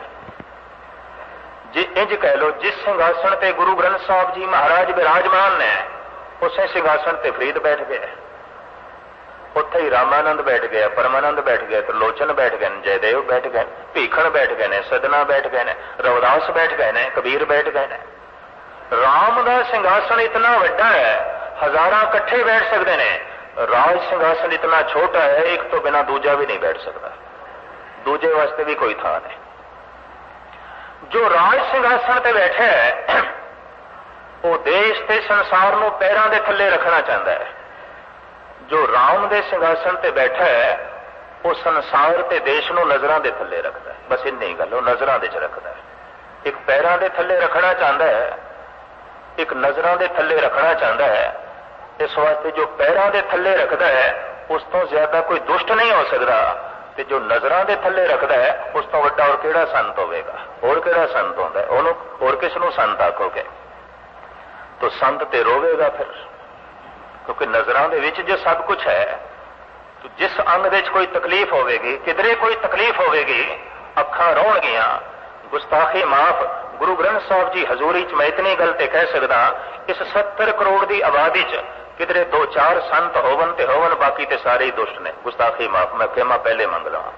इंज कह लो, जिस सिंघासन ते गुरु ग्रंथ साहब जी महाराज विराजमान ने, उस सिंघासन ते फरीद बैठ गए, उत्थे ही रामानंद बैठ गया, परमानंद बैठ गए, त्रिलोचन बैठ गए, जयदेव बैठ गए, भीखण बैठ गए ने, सदना बैठ गए ने, रविदास बैठ गए ने, कबीर बैठ गए ने। राम का सिंघासन इतना वड्डा है, हजारां इकट्ठे बैठ सकते हैं। राज सिंघासन इतना छोटा है, एक तो बिना दूजा भी नहीं बैठ सकता, दूजे वास्ते भी कोई थां नहीं। जो राज सिंघासन ते बैठा है, वो देश ते संसार नूं पैरां दे थल्ले रखना चाहता है। जो राम दे सिंघासन ते बैठा है, वो संसार ते देश नूं नजरां दे थल्ले रखता है। बस इन्नी गल, वो नजरां दे च रखता है। एक पैरां दे थल्ले रखना चाहता है, एक नजरां दे थल्ले रखना चाहता है। इस वास्ते जो पैरां दे थल्ले रखता है, उस तो ज्यादा कोई दुष्ट नहीं हो सकता, ते जो नजरां दे थल्ले रखता है, उस तो वड्डा और किहड़ा संत होवेगा? और किहड़ा संत होंदा है? ओनू और किस नूं संत आखोगे? तो संत ते रोवेगा फिर, क्योंकि नजरां दे विच जो सब कुछ है। तो जिस अंग दे कोई तकलीफ होवेगी, किधरे कोई तकलीफ होवेगी, अखां रोणगियां, गुस्ताखी माफ। गुरु ग्रंथ साहब जी हजूरी च मैं इतनी गल ते कह सकदा, इस 70 करोड़ की आबादी च किधरे 2-4 संत होवन ते होवन, बाकी ते सारे ही दुष्ट ने। गुस्ताखी माफ, मैं खेमा पहले मंग लवां।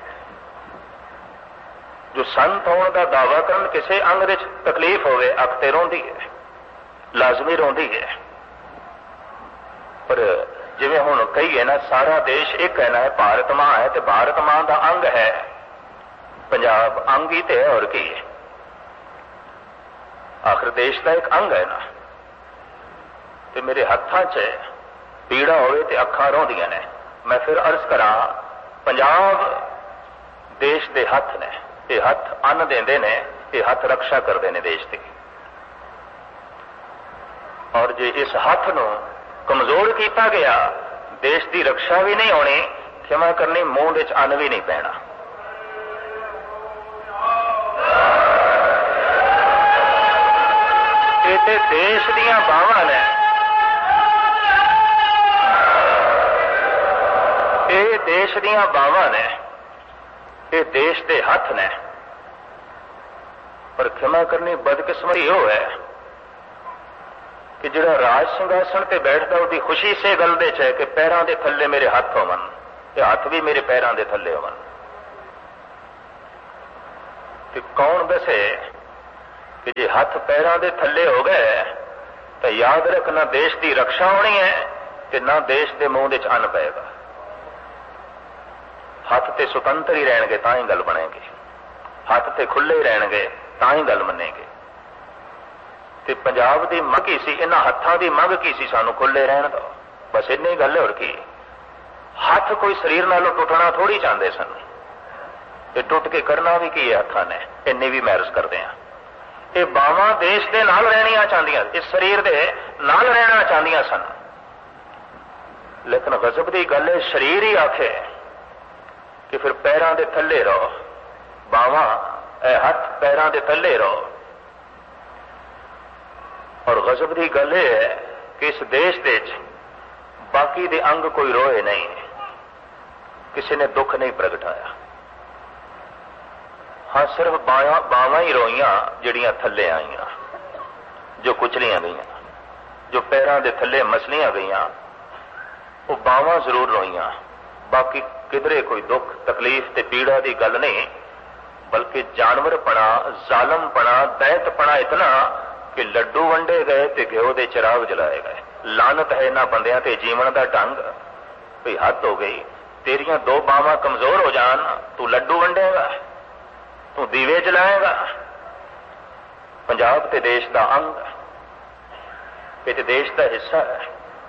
जो संत होने का दावा करन, किसी अंग दे तकलीफ होवे, अख ते रोंदी है, लाजमी रोंदी है। पर जिवें हुण कहीए ना, सारा देश एक है ना, भारत मां है, तो भारत मां का अंग है पंजाब, अंग ही तो है, और की है? आखिर देश का एक अंग है ना। तो मेरे हत्थां च पीड़ा होवे ते अखां रोंदियां ने। मैं फिर अर्ज करा, पंजाब देश दे हथ ने, ये हथ अन्न देंदे ने, ये हथ रक्षा करते हैं देश की। और जे इस हथ नूं कमजोर किया गया, देश की रक्षा भी नहीं होनी, क्षमा करनी, मूंह विच अन्न भी नहीं पैना। ये ते देश दीयां बावां ने, ये देश दीयां बावां ने, ये देश दे हथ ने। पर क्षमा करनी, बदकिस्मती हो है कि जिहड़ा राज सिंघासन ते बैठदा उहदी खुशी से गल दे है कि पैरां दे थल्ले मेरे हथ होवन ते हथ भी मेरे पैरां दे थल्ले होवन। ते कौन दसे कि जे हथ पैरां दे थल्ले हो गए तो याद रख ना देश की रक्षा होनी है ते ना देश के मूँह विच अन्न पेगा। हथ ते सुतंत्र ही रहणगे तां ही गल बनेगी, हथ ते खुले ही रहणगे तां ही गल मनेगी। ते पंजाब की मंग की सी, इन्हां हत्थां की मंग की सी, सानू खुले रहण दो, बस इन्नी गल होर की। हथ कोई शरीर नालों टुटना थोड़ी चाहते सन, ते टुट के करना भी की है हत्थां ने, इन्नी भी मैरिज करते हैं। ये बावां देश के नाल रहनियां चाहदियां, इस शरीर के नाल रहना चाहदियां सन, लेकिन गजब की गल है शरीर ही आखे कि फिर पैरां दे थल्ले रहो, बावां हथ पैरां दे थल्ले रहो। और गजब की गल है कि इस देश दे बाकी दे अंग कोई रोए नहीं, किसी ने दुख नहीं प्रगटाया। हाँ, सिर्फ बावां ही रोईयां जिहड़ियां थल्ले आईयां, जो कुचलियां गईयां, जो पैरां दे थल्ले मसलियां गईयां, वो बावां जरूर रोईयां। बाकी किधरे कोई दुख तकलीफ ते पीड़ा की गल नहीं, बल्कि जानवरपना, जालमपना, दैंतपना इतना कि लड्डू वंडे गए ते घ्यो दे चिराग जलाए गए। लानत है इन्हां बंदियां ते जीवन का ढंग, भी हद हो गई। तेरियां दो बावां कमजोर हो जान, तू लड्डू वंडेगा, तू दीवे जलाएगा। पंजाब ते देश का अंग, ये देश का हिस्सा है।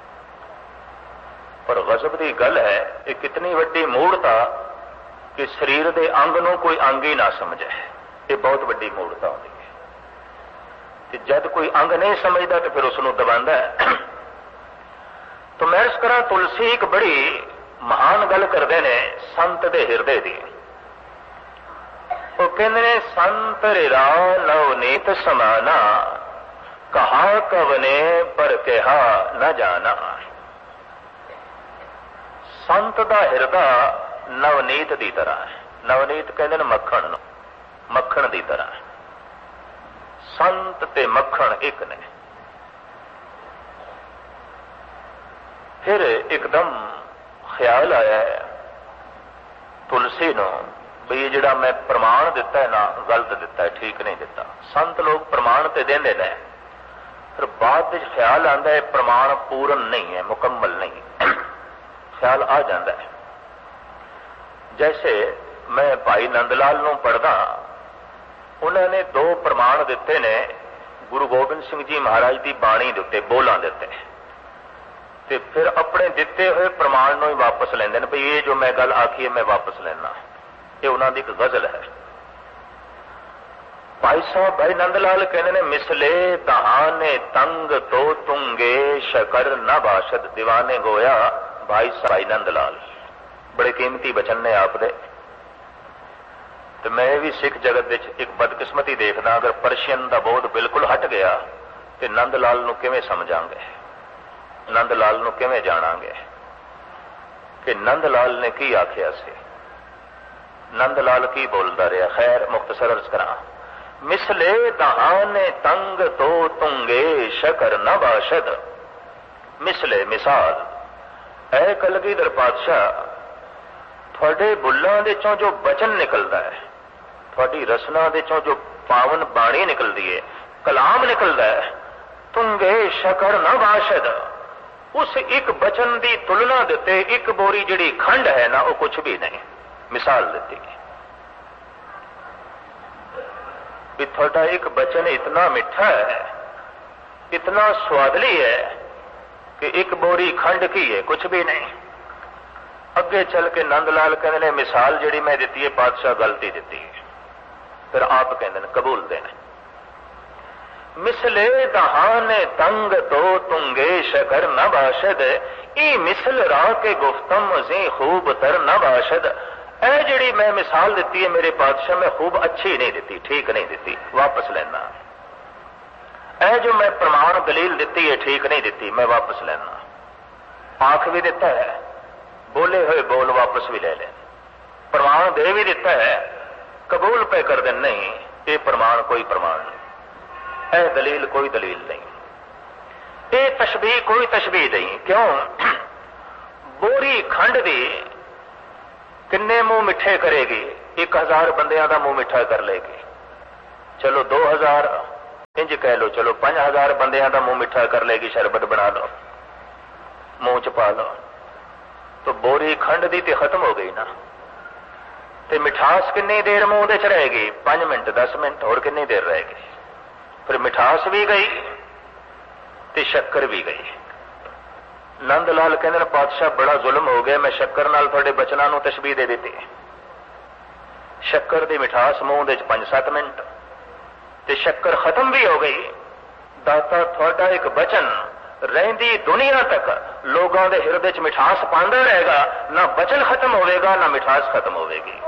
पर गजब की गल है, ये कितनी वड्डी मूर्ता कि शरीर के अंग नूं कोई अंग ही ना समझे, ये बहुत वड्डी मूर्ता होती है। जब कोई अंग नहीं समझता तो फिर उसनूं दबांदा है। तो मैं इस करा तुलसी एक बड़ी महान गल करते ने संत दे हिरदे दी। वो कहते ने संत रिरा नवनीत समाना, कहा कवने पर कहा न जाना। संत दा हिरदा नवनीत दी तरह है। नवनीत कहते हैं मक्खण नूं, मक्खण दी तरह है। संत ते मक्खण एक ने। फिर एकदम ख्याल आया है तुलसी नूं भी ये जिहड़ा मैं प्रमाण दिता है ना, गलत दिता है, ठीक नहीं दिता। संत लोग प्रमाण ते देंदे ने, फिर बाद विच ख्याल आंदा है प्रमाण पूर्ण नहीं है, मुकम्मल नहीं। ख्याल आ जाता है। जैसे मैं भाई नंदलाल नूं पढ़दा, उन्होंने दो प्रमाण दिते ने गुरु गोबिंद सिंह जी महाराज की बाणी के उत्ते, बोलां दे उत्ते, ते फिर अपने दिते हुए प्रमाण नूं ही वापस लेंदे ने, भाई ये जो मैं गल आखी है मैं वापस लेना। ये उन्हां दी एक गजल है। भाई साहब भाई नंदलाल कहने ने, मिसले दहाने तंग तो तुंगे शकर न बाशद दीवाने गोया। भाई साहब भाई नंदलाल बड़े कीमती वचन ने आप दे। तो मैं भी सिख जगत एक बदकिस्मती देखना, अगर परशियन का बोध बिल्कुल हट गया तो नंदलाल नूं किवें समझांगे, नंदलाल नूं किवें जाणांगे कि नंदलाल ने की आखिया सी, नंदलाल की बोलता रहा। खैर मुख्तसर अर्ज करा, मिसले दहाने तंग तो तुंगे शकर न बाशद। मिसले मिसाल, ऐ कलगीधर पातशाह, थोड़े बुल्लां दे चों जो बचन निकलता है, थोड़ी रसना दे चों जो पावन बाणी निकलती है, कलाम निकलता है, तुंगे शकर न बाशद। उस एक बचन की तुलना देते एक बोरी जिहड़ी खंड है ना, वो कुछ भी नहीं। मिसाल दी भी थोड़ा एक बचन इतना मिठा है, इतना स्वादली है कि एक बोरी खंड की है, कुछ भी नहीं। अगे चल के नंदलाल कहते हैं मिसाल जिहड़ी मैं दी है पातशाह गलती दी है। फिर आप कहते हैं कबूल देने, मिसले दहाने तंग तो तुंगे शकर न बाशद। ई मिसल राह के गुफ्तम जी खूब तर न बाशद। ऐ जिहड़ी मैं मिसाल दी है मेरे पातशाह, मैं खूब अच्छी नहीं दी, ठीक नहीं दी, वापस लेना। ऐ जो मैं प्रमाण दलील दी है ठीक नहीं दी, मैं वापस लेना। आख भी दिता है, बोले हुए बोल वापस भी ले लें, प्रमाण दे भी दिता है, कबूल पे कर दें, नहीं ये प्रमाण कोई प्रमाण नहीं, ऐ दलील कोई दलील नहीं। ये तशबीह कोई तशबीह नहीं। क्यों? बोरी खंड दी किन्ने मुंह मिठे करेगी? 1000 बंदियां का मुंह मिठा कर लेगी। चलो 2000 इंज कह लो, चलो 5000 बंदियां का मुंह मिठा कर लेगी। शरबत बना लो, मुंह च पा लो, तो बोरी खंड दी तो खत्म हो गई ना। ते मिठास कितनी देर मुंह दे च रहेगी? 5 मिनट 10 मिनट, और कितनी देर रहेगी? फिर मिठास भी गई ते शक्कर भी गई। नंद लाल कहते पातशाह बड़ा जुल्म हो गया, मैं शक्कर नाल थोड़े बचना नूं तशबीह दे दी। शक्कर दी मिठास मुंह दे 5-7 मिनट ते शक्कर खत्म भी हो गई। दाता थोड़ा एक बचन रहिंदी दुनिया तक लोगों के हिरदे च मिठास पांदा रहेगा, ना बचन खत्म होवेगा ना मिठास खत्म होवेगी।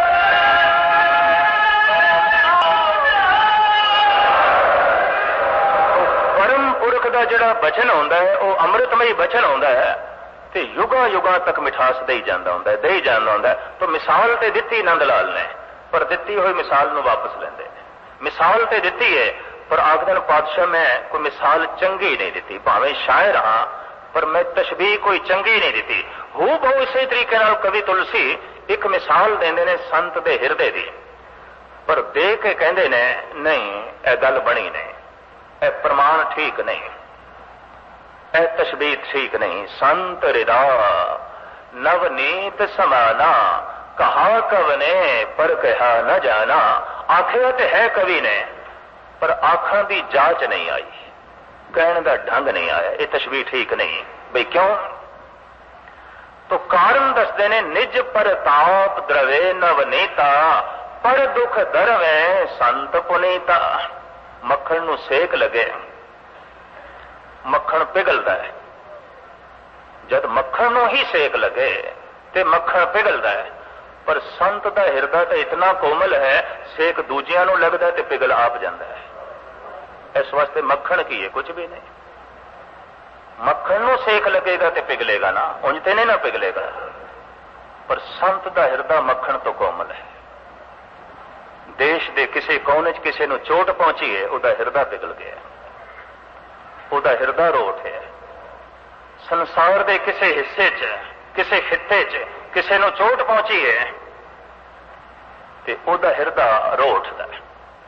परम पुरख का जिहड़ा बचन होंदा है वह अमृतमयी बचन होंदा है ते युगा युगा तक मिठास दे जांदा होंदा है, दे जांदा होंदा है। तो मिसाल ते दित्ती नंद लाल ने, पर दित्ती हुई मिसाल नूं वापस लैंदे ने। मिसाल ते दित्ती है पर आखदन पातशाह मैं कोई मिसाल चंगी नहीं दी, भावें शायर हाँ पर मैं तशबीह कोई चंगी नहीं दी। हूँ बहु इसे तरीके नाल कवि तुलसी एक मिसाल देंदे ने संत दे हिरदे दी, पर दे के कहंदे ने नहीं यह गल बनी नहीं, यह प्रमाण ठीक नहीं, यह तशबीह ठीक नहीं। संत हृदा नवनीत समाना, कहा कवने पर कहा न जाना। आखिया तो है कवि ने पर आखां दी जांच नहीं आई, कहने का ढंग नहीं आया, ये तशबीह ठीक नहीं। भाई क्यों? तो कारण दसदे ने निज परताप द्रवे नवनीता, पर दुख दरवे संत पुनीता। मक्खन नूं सेक लगे, मक्खन पिघलदा है। जद मक्खन नूं ही सेक लगे ते मक्खन पिघलदा है, पर संत दा हिरदा तो इतना कोमल है, सेक दूजियां नूं लगदा ते पिघल आप जांदा है। इस वास्ते मक्खन की है कुछ भी नहीं। मक्खन नूं सेक लगेगा तो पिघलेगा ना, उंज ते नहीं ना पिघलेगा। पर संत दा हिरदा मक्खन तो कोमल है। देश दे किसी कोने च किसी नूं चोट पहुंची है, उहदा हिरदा पिघल गया, उहदा हिरदा रोट है। संसार दे किसी हिस्से च किसी खित्ते च किसी नूं चोट पहुंची है ते उहदा हिरदा रोटदा है।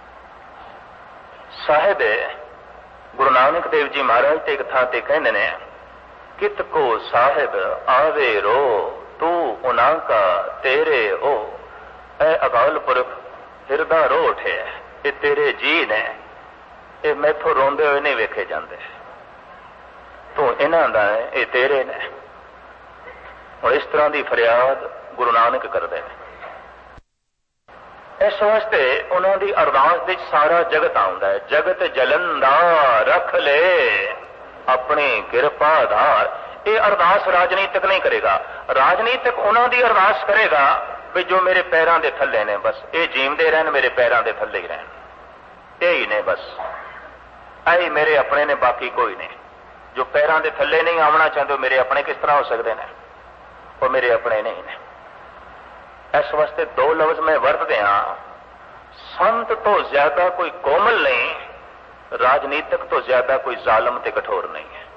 साहिब गुरु नानक देव जी महाराज ते एक थां ते कहंदे ने, कित को साहिब आवे रो तू उना का तेरे हो। ऐ अकाल पुरख हिरदा रोट है, ये तेरे जी ने, ये मैथों रोंदे हुए नहीं वेखे जाते, तू इन्हां दा है, ये तेरे ने। और इस तरह की फरियाद गुरु नानक करते हैं। इस वास्ते उन्होंने अरदास विच सारा जगत आउंदा है। जगत जलंदा रख ले अपनी किरपा धार। ये अरदास राजनीतिक नहीं करेगा, राजनीतिक उन्होंने अरदास करेगा भी जो मेरे पैरों के थले ने, बस ये जीवते रहन, मेरे पैरों के थले ही रहन, यही ने, बस आई मेरे अपने ने, बाकी कोई नहीं। जो पैरों के थले नहीं आना चाहते मेरे अपने किस तरह हो सकते हैं? वो मेरे अपने नहीं ने। इस वास्ते दो लफ्ज मैं वरतदे हाँ, संत तो ज्यादा कोई कोमल नहीं, राजनीतिक तो ज्यादा कोई जालम ते कठोर नहीं है।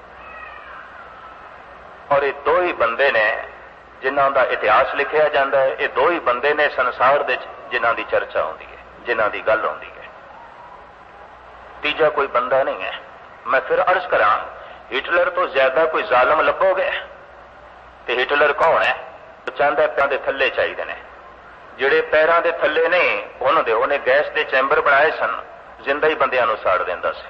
और ये दो ही बंदे ने जिन्हां दा इतिहास लिखिया जाता है, ये दो ही बंदे ने संसार दे जिन्हां दी चर्चा होती है, जिन्हां दी गल होती है। तीजा कोई बंदा नहीं है। मैं फिर अर्ज करा, हिटलर तो ज्यादा कोई जालम लभोगे ते हिटलर कौन है? तो चाहता पैरों के थले चाहिए ने, जिहड़े पैरों के थले नहीं उन्हें गैस के चैंबर बनाए सन, जिंदा ही बंदियां नूं साड़ दिंदा सी।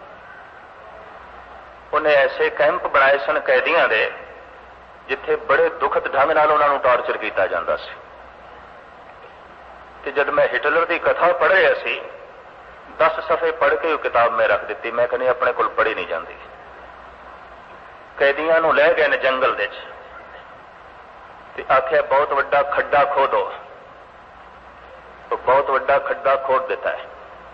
उन्हें ऐसे कैंप बनाए सन कैदियों के, जिथे बड़े दुखद ढंग नाल उन्होंने टॉर्चर किया जाता सी। ते जब मैं हिटलर की कथा पढ़ रहा सी, 10 सफ़े पढ़ के किताब में रख दी। मैं कहनी अपने को पढ़ी नहीं जाती। कैदियों नूं लै गए ने जंगल दे ते आख्या बहुत वड्डा खड्डा खोदो, तो बहुत वड्डा खड्डा खोद दिता है।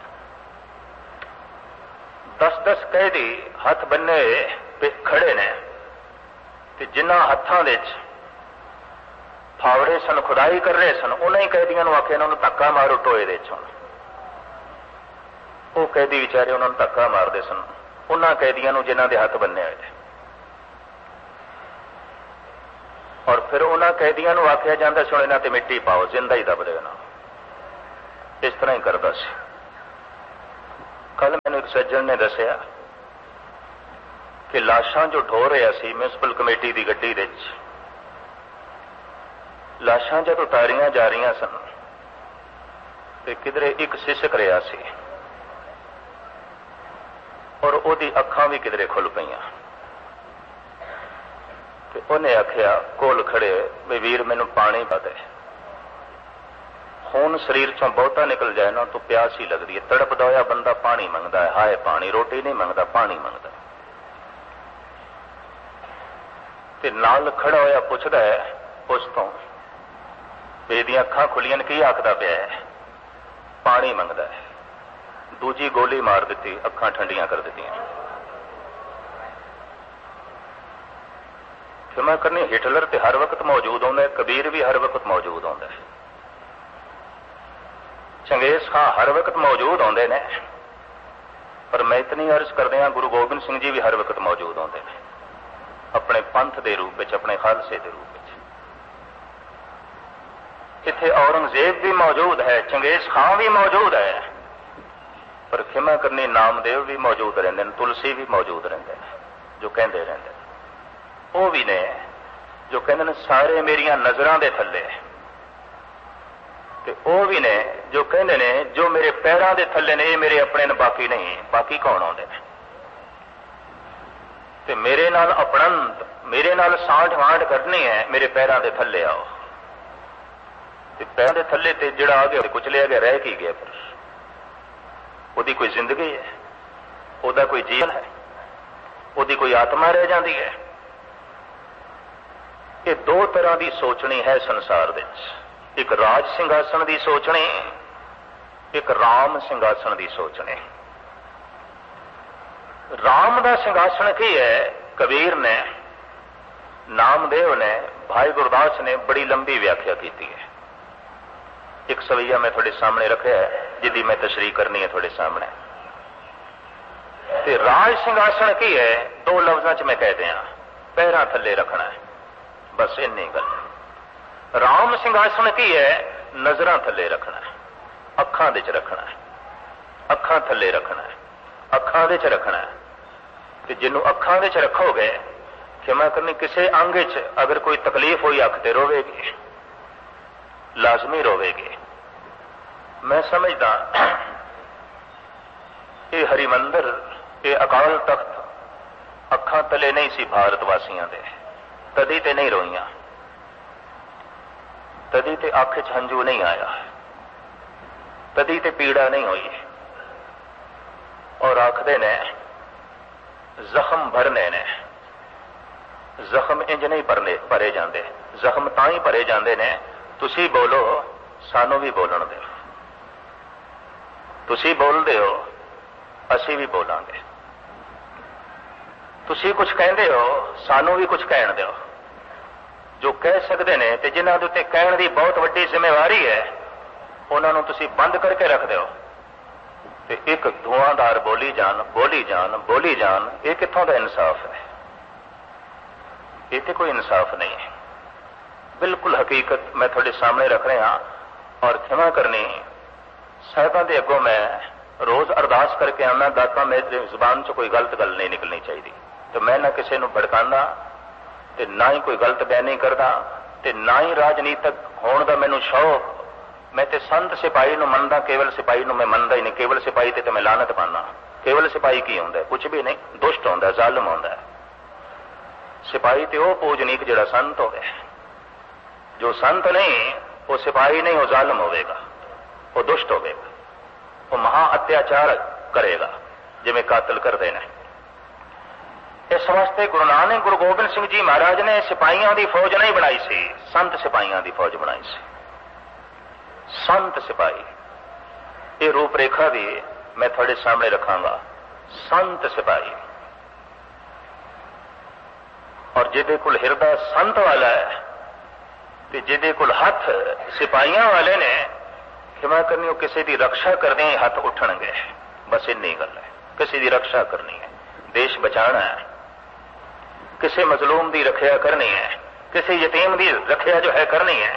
10-10 कैदी हथ बन्ने पे खड़े ने, ते जिन्हां हत्थां दे फावड़े सन, खुदाई कर रहे सन, उन्हां ही कैदियों नूं आख्या इन्हां नूं धक्का मारो टोए दे चों। वो कैदी बेचारे उन्होंने धक्का मारते सन, उन्हां कैदियां नूं जिन्हां दे हथ बन्ने हुए, और फिर उन्हां कैदियां नूं आख्या जांदा सी इन्हां ते मिट्टी पाओ, जिंदा ही दब देना। इस तरह ही करदा सी। कल मैनूं एक सज्जन ने दसिया कि लाशां जो ढो रहा सी म्यूनसिपल कमेटी की गड्डी दे विच, लाशां जद उतारियां जा रही सन ते किधरे एक सिसक रहा सी और ओदी अखां भी किधरे खुल पईयां। ते उन्हें आख्या कोल खड़े भी वीर मैनूं पानी पा दे, खून शरीर चों बहुता निकल जाए ना तो प्यास ही लगती है। तड़पदा होया बंदा पानी मंगदा है, हाय पानी, रोटी नहीं मंगदा, पानी मंगदा। ते नाल खड़ा होया पुछदा है उस तो बेदियां अखां खुलियां की आखदा पिया है, पानी मंगदा है। दूजी गोली मार दी, अखां ठंडियां कर दित्तियां। क्षमा करनी, हिटलर ते हर वक्त मौजूद होंदा है, कबीर भी हर वक्त मौजूद होंदा है, चंगेज खां हर वक्त मौजूद होंदे ने, पर मैं इतनी अर्ज करदे हां गुरु गोबिंद सिंह जी भी हर वक्त मौजूद होंदे ने, अपने पंथ के रूप में, अपने खालसे के रूप में। इत्थे औरंगजेब भी मौजूद है, चंगेज खां भी मौजूद है, पर क्षमा करनी नामदेव भी मौजूद रहंदे ने, तुलसी भी मौजूद रहंदे ने, जो कहंदे रहंदे ने। वो भी ने जो कहंदे ने सारे मेरियां नजरां दे थल्ले, ते वो भी ने जो कहंदे ने जो मेरे पैरां दे थल्ले ने ये मेरे अपने ने, बाकी नहीं। बाकी कौन आउंदे ने? ते मेरे नाल अपणंत, मेरे नाल सांठ वांठ करनी है, मेरे पैरां दे थल्ले आओ। ते पैरां दे थल्ले ते जिहड़ा आ गया कुचलिया गया, रह की गया? फिर ਉਹਦੀ कोई जिंदगी है, ਉਹਦਾ कोई जीवन है, ਉਹਦੀ कोई आत्मा रह जाती है? ये दो तरह की सोचनी है संसार विच, एक राज सिंघासन की सोचनी, एक राम सिंघासन की सोचनी। राम का सिंघासन की है? कबीर ने, नामदेव ने, भाई गुरदास ने बड़ी लंबी व्याख्या की है। एक सवैया मैं थोड़े सामने रखा है, जिदी मैं तशरीह करनी है थोड़े सामने। ते राज सिंघासन की है? दो लफ्जां च मैं कह दिया, पैरां थल्ले रखना है, बस इन्नी गल। राम सिंघासन की है? नजरां थल्ले रखना है, अखां दे च रखना है, अखां थल्ले रखना है, अखां दे च रखना है। ते जिन्नू अखां दे च रखोगे, क्षमा करनी, किसी अंग च अगर कोई तकलीफ हुई अख ते रोवेगी, लाजमी रोवेगी। मैं समझदा ये हरिमंदर, ये अकाल तख्त अखां तले नहीं सी भारत वासियों दे, तदी ते नहीं रोईयां, तदी ते अख च हंजू नहीं आया, तदी ते पीड़ा नहीं हुई। और आखदे ने जख्म भरने ने, जख्म इंज नहीं भरे जाते, जख्म तां ही भरे जाते ने, तुसी बोलो सानू भी बोलन दो, तुसी बोलते हो असी भी बोलांगे, तुसी कुछ कहते हो सानू भी कुछ कहन दो। जो कह सकते हैं ते जिन्हां दे उत्ते कहण दी बहुत वड्डी जिम्मेवारी है, उन्होंने तुसी बंद करके रख दो ते एक धुआंधार बोली जान, बोली जान, बोली जान। ये कित्थों दा इंसाफ है? ये तो कोई इंसाफ नहीं है। बिल्कुल हकीकत मैं थोड़े सामने रख रहा। और क्षमा करनी, साहिबां दे अगों मैं रोज अरदास करके आना, दाता मेरी जुबान च कोई गलत गल नहीं निकलनी चाहिए। तो मैं ना किसी को भड़काना, ते ना ही कोई गलत बयानी करदा, ते ना ही राजनीतिक होने का मैनू शौक। मैं ते संत सिपाही नूं मनदा, केवल सिपाही नूं मैं मनदा ही नहीं। केवल सिपाही ते मैं लानत पाना। केवल सिपाही की हुंदा? कुछ भी नहीं, दुष्ट हुंदा, जालिम हुंदा। सिपाही ते वो पूजनीक जिहड़ा संत होवे। जो संत नहीं वो सिपाही नहीं, वो जालिम होवेगा, वो दुष्ट होवेगा, वो महा अत्याचार करेगा, जिवें कातल करदे ने। इस वास्ते गुरु नानक, गुरु गोबिंद सिंह जी महाराज ने सिपाहियों की फौज नहीं बनाई सी, संत सिपाहियों की फौज बनाई सी। संत सिपाही, ये रूपरेखा भी मैं थोड़े सामने रखांगा। संत सिपाही, और जिदे कोल हिरदा संत वाला है ते जिदे कोल हथ सिपाहियों वाले ने, क्षमा करनी, वो किसी की रक्षा करने ही हथ उठणगे। बस इन्नी गल है, किसी की रक्षा करनी है। देश बचाना है, किसी मजलूम की रखिया करनी है, किसी यतीम की रखिया जो है करनी है,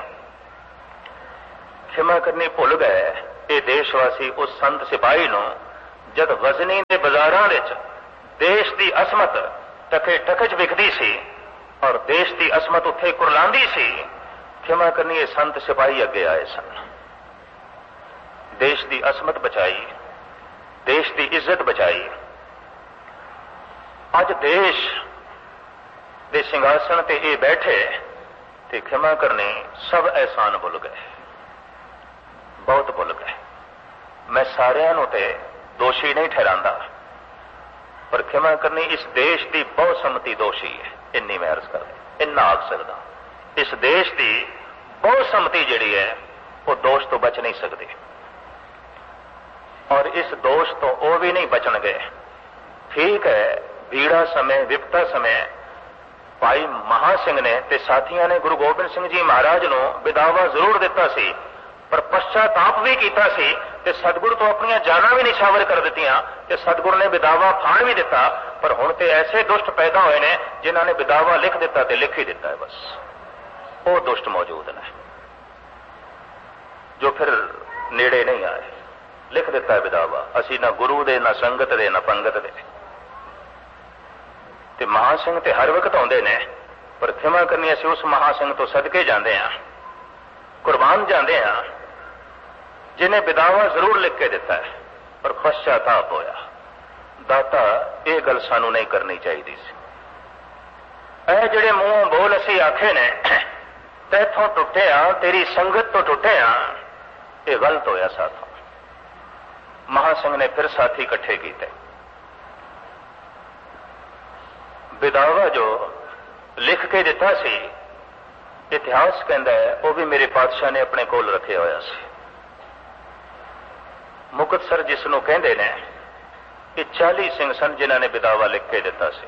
क्षमा करनी भुल गए ये देशवासी उस संत सिपाही नूं जद वजनी के बाजारां विच देश की असमत टके टकच विकदी सी और देश की असमत उत्थे कुरलांदी सी, क्षमा करनी ये संत सिपाही अगे आए सन, देश की असमत बचाई, देश की इज्जत बचाई। अज देश दे सिंघासन ते ये बैठे ते क्षमा करनी सब एहसान भुल गए, बहुत भुल गए। मैं सारियां नूं ते दोषी नहीं ठहरांदा, पर क्षमा करनी इस देश की बहुसम्मति दोषी है, इन्नी मैं अर्ज कर इन्ना आख सकदा। इस देश की बहुसम्मति जिहड़ी है वो दोष तो बच नहीं सकती, और इस दोष तो वो भी नहीं बचन गए। ठीक है, भीड़ा समय विपता समय भाई महासिंह ने ते साथियों ने गुरु गोबिंद सिंह जी महाराज नूं विदावा जरूर दिता सी, पर पश्चाताप भी कीता सी ते सतगुरु तो अपनी जाना भी निछावर कर दित्तियां ते सतगुरु ने विदावा फाड़ भी दिता। पर हुण ते ऐसे दुष्ट पैदा होए ने जिन्हां ने विदावा लिख दिता ते लिख ही दिता है, बस वो दुष्ट मौजूद ने जो फिर नेड़े नहीं आए। लिख दिता है विदावा, असी ना गुरु दे ना संगत दे ना पंगत दे। ते महासिंह ते हर वक्त आउंदे ने, पर क्षमा करनी असी उस महासिंह तो सदके जांदे हां, कुर्बान जांदे हां जिन्हें विदावा जरूर लिख के दिता है पर पश्चाताप होया। दाता ये गल सानू नहीं करनी चाहिए सी। ऐ जिहड़े मूंहों बोल असी आखे ने तैथों टुटे हां, तेरी संगत तो टुटे हां, ये गलत होया साथों। महासिंह ने फिर साथी इकट्ठे किए। विदावा जो लिख के दिता सी, इतिहास कहता है वो भी मेरे पातशाह ने अपने कोल रखे होया सी। मुक्तसर जिसनों कहते ने कि 40 सिंह सन जिन्हों ने विदावा लिख के दिता सी,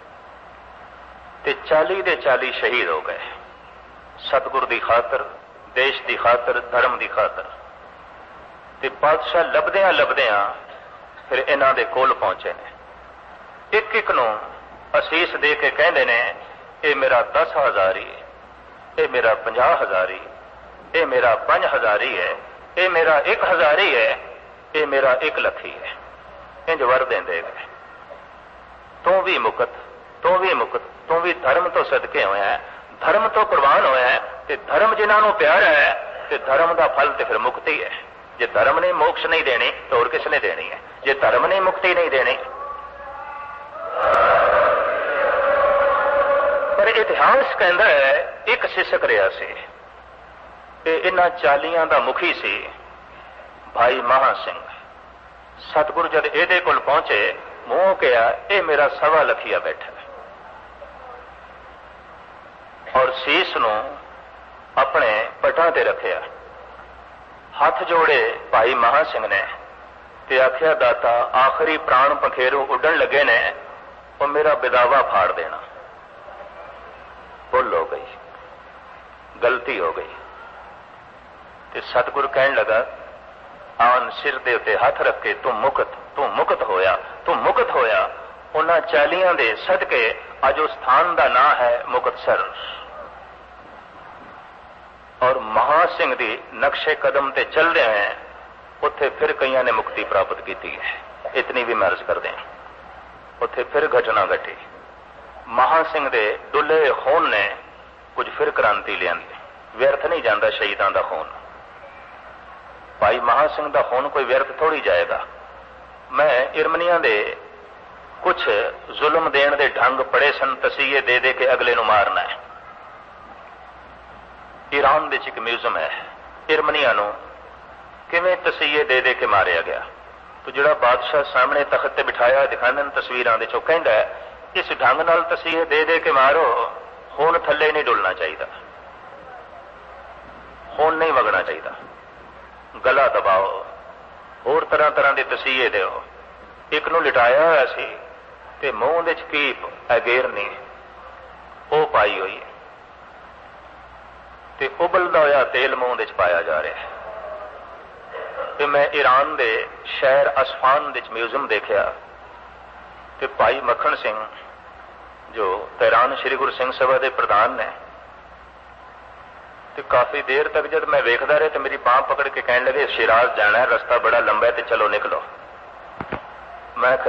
ते 40 दे 40 शहीद हो गए सतगुर की खातर, देश की खातर, धर्म की खातर। ते बादशाह लभदियां लभदियां फिर इन्हां दे कोल पहुंचे ने। एक एक नूं असीस दे के कहंदे ने ये मेरा 10,000 ही, ये मेरा 50,000 ही, ये मेरा 5,000 ही है, ये मेरा 1,000 ही है, ये मेरा 1 लाख ही है। इंज वर देंदे गए। तू भी मुकत, तू भी मुकत, तू भी धर्म तो सदके होया है, धर्म तो कुर्बान होया है, ते धर्म जिन्हां नूं प्यारा है ते धर्म का फल ते फिर मुक्ति है। जे धर्म ने मोक्ष नहीं देनी तो और किसने देनी है? जे धर्म ने मुक्ति नहीं देनी। पर इतिहास कहता है एक सिसक रहा से, इन्हां 40 का मुखी सी भाई महासिंह। सतगुरु जद एदे कोल पहुंचे, मूंह कहा यह मेरा 1.25 लखिया बैठा है, और सीस नूं अपने पटां ते रखिया। हाथ जोड़े भाई महासिंह ने ते आख्या दाता आखिरी प्राण पखेरू उड़न लगे ने, वो मेरा विदावा फाड़ देना। भुल हो गई, गलती हो गई। ते सतगुरु कहन लगा आन सिर दे उत्ते हाथ रख के तू मुकत होया, तू मुकत होया। उन्हां 40 दे सदके अज उस स्थान का नाम है मुक्तसर, और महासिंह दी नक्शे कदम ते चल रहे हैं, उत्थे फिर कईयां ने मुक्ति प्राप्त की है। इतनी भी मैं अर्ज कर दें, उत्थे फिर घटना घटी। महासिंह दे डुले खून ने कुछ फिर क्रांति लियांदी। व्यर्थ नहीं जाता शहीदां दा खून। भाई महासिंह दा खून कोई व्यर्थ थोड़ी जाएगा। मैं इरमनिया दे कुछ जुल्म देण दे ढंग पड़े सन, तसीहे दे दे के अगले नूं मारना है। ईरान विच एक म्यूजियम है, इरमनिया नूं किवें तसीहे दे दे के मारिया गया। तो जिहड़ा बादशाह सामने तख्त ते बिठाया दिखाने तस्वीरां दे चो कहंदा है इस ढंग नाल तसीहे दे दे के मारो, खून थल्ले नहीं डुलना चाहिए, खून नहीं वगना चाहिए, गला दबाओ, होर तरह तरह के तसीहे दिओ। एक नूं लिटाया होया सी ते मूंह दे कीप अगेरनी वो पाई हुई है, ते उबलदा होया तेल मूंह दे पाया जा रहा है। ते मैं ईरान दे शहर असफान दे म्यूजियम देखा, कि भाई मक्खन सिंह जो तैरान श्री गुरु सिंह सभा के प्रधान ने, तो काफी देर तक जब मैं वेखदा रहा तो मेरी बांह पकड़ के कहने लगे शिराज जाना है, रास्ता बड़ा लंबा है, तो चलो निकलो। मैं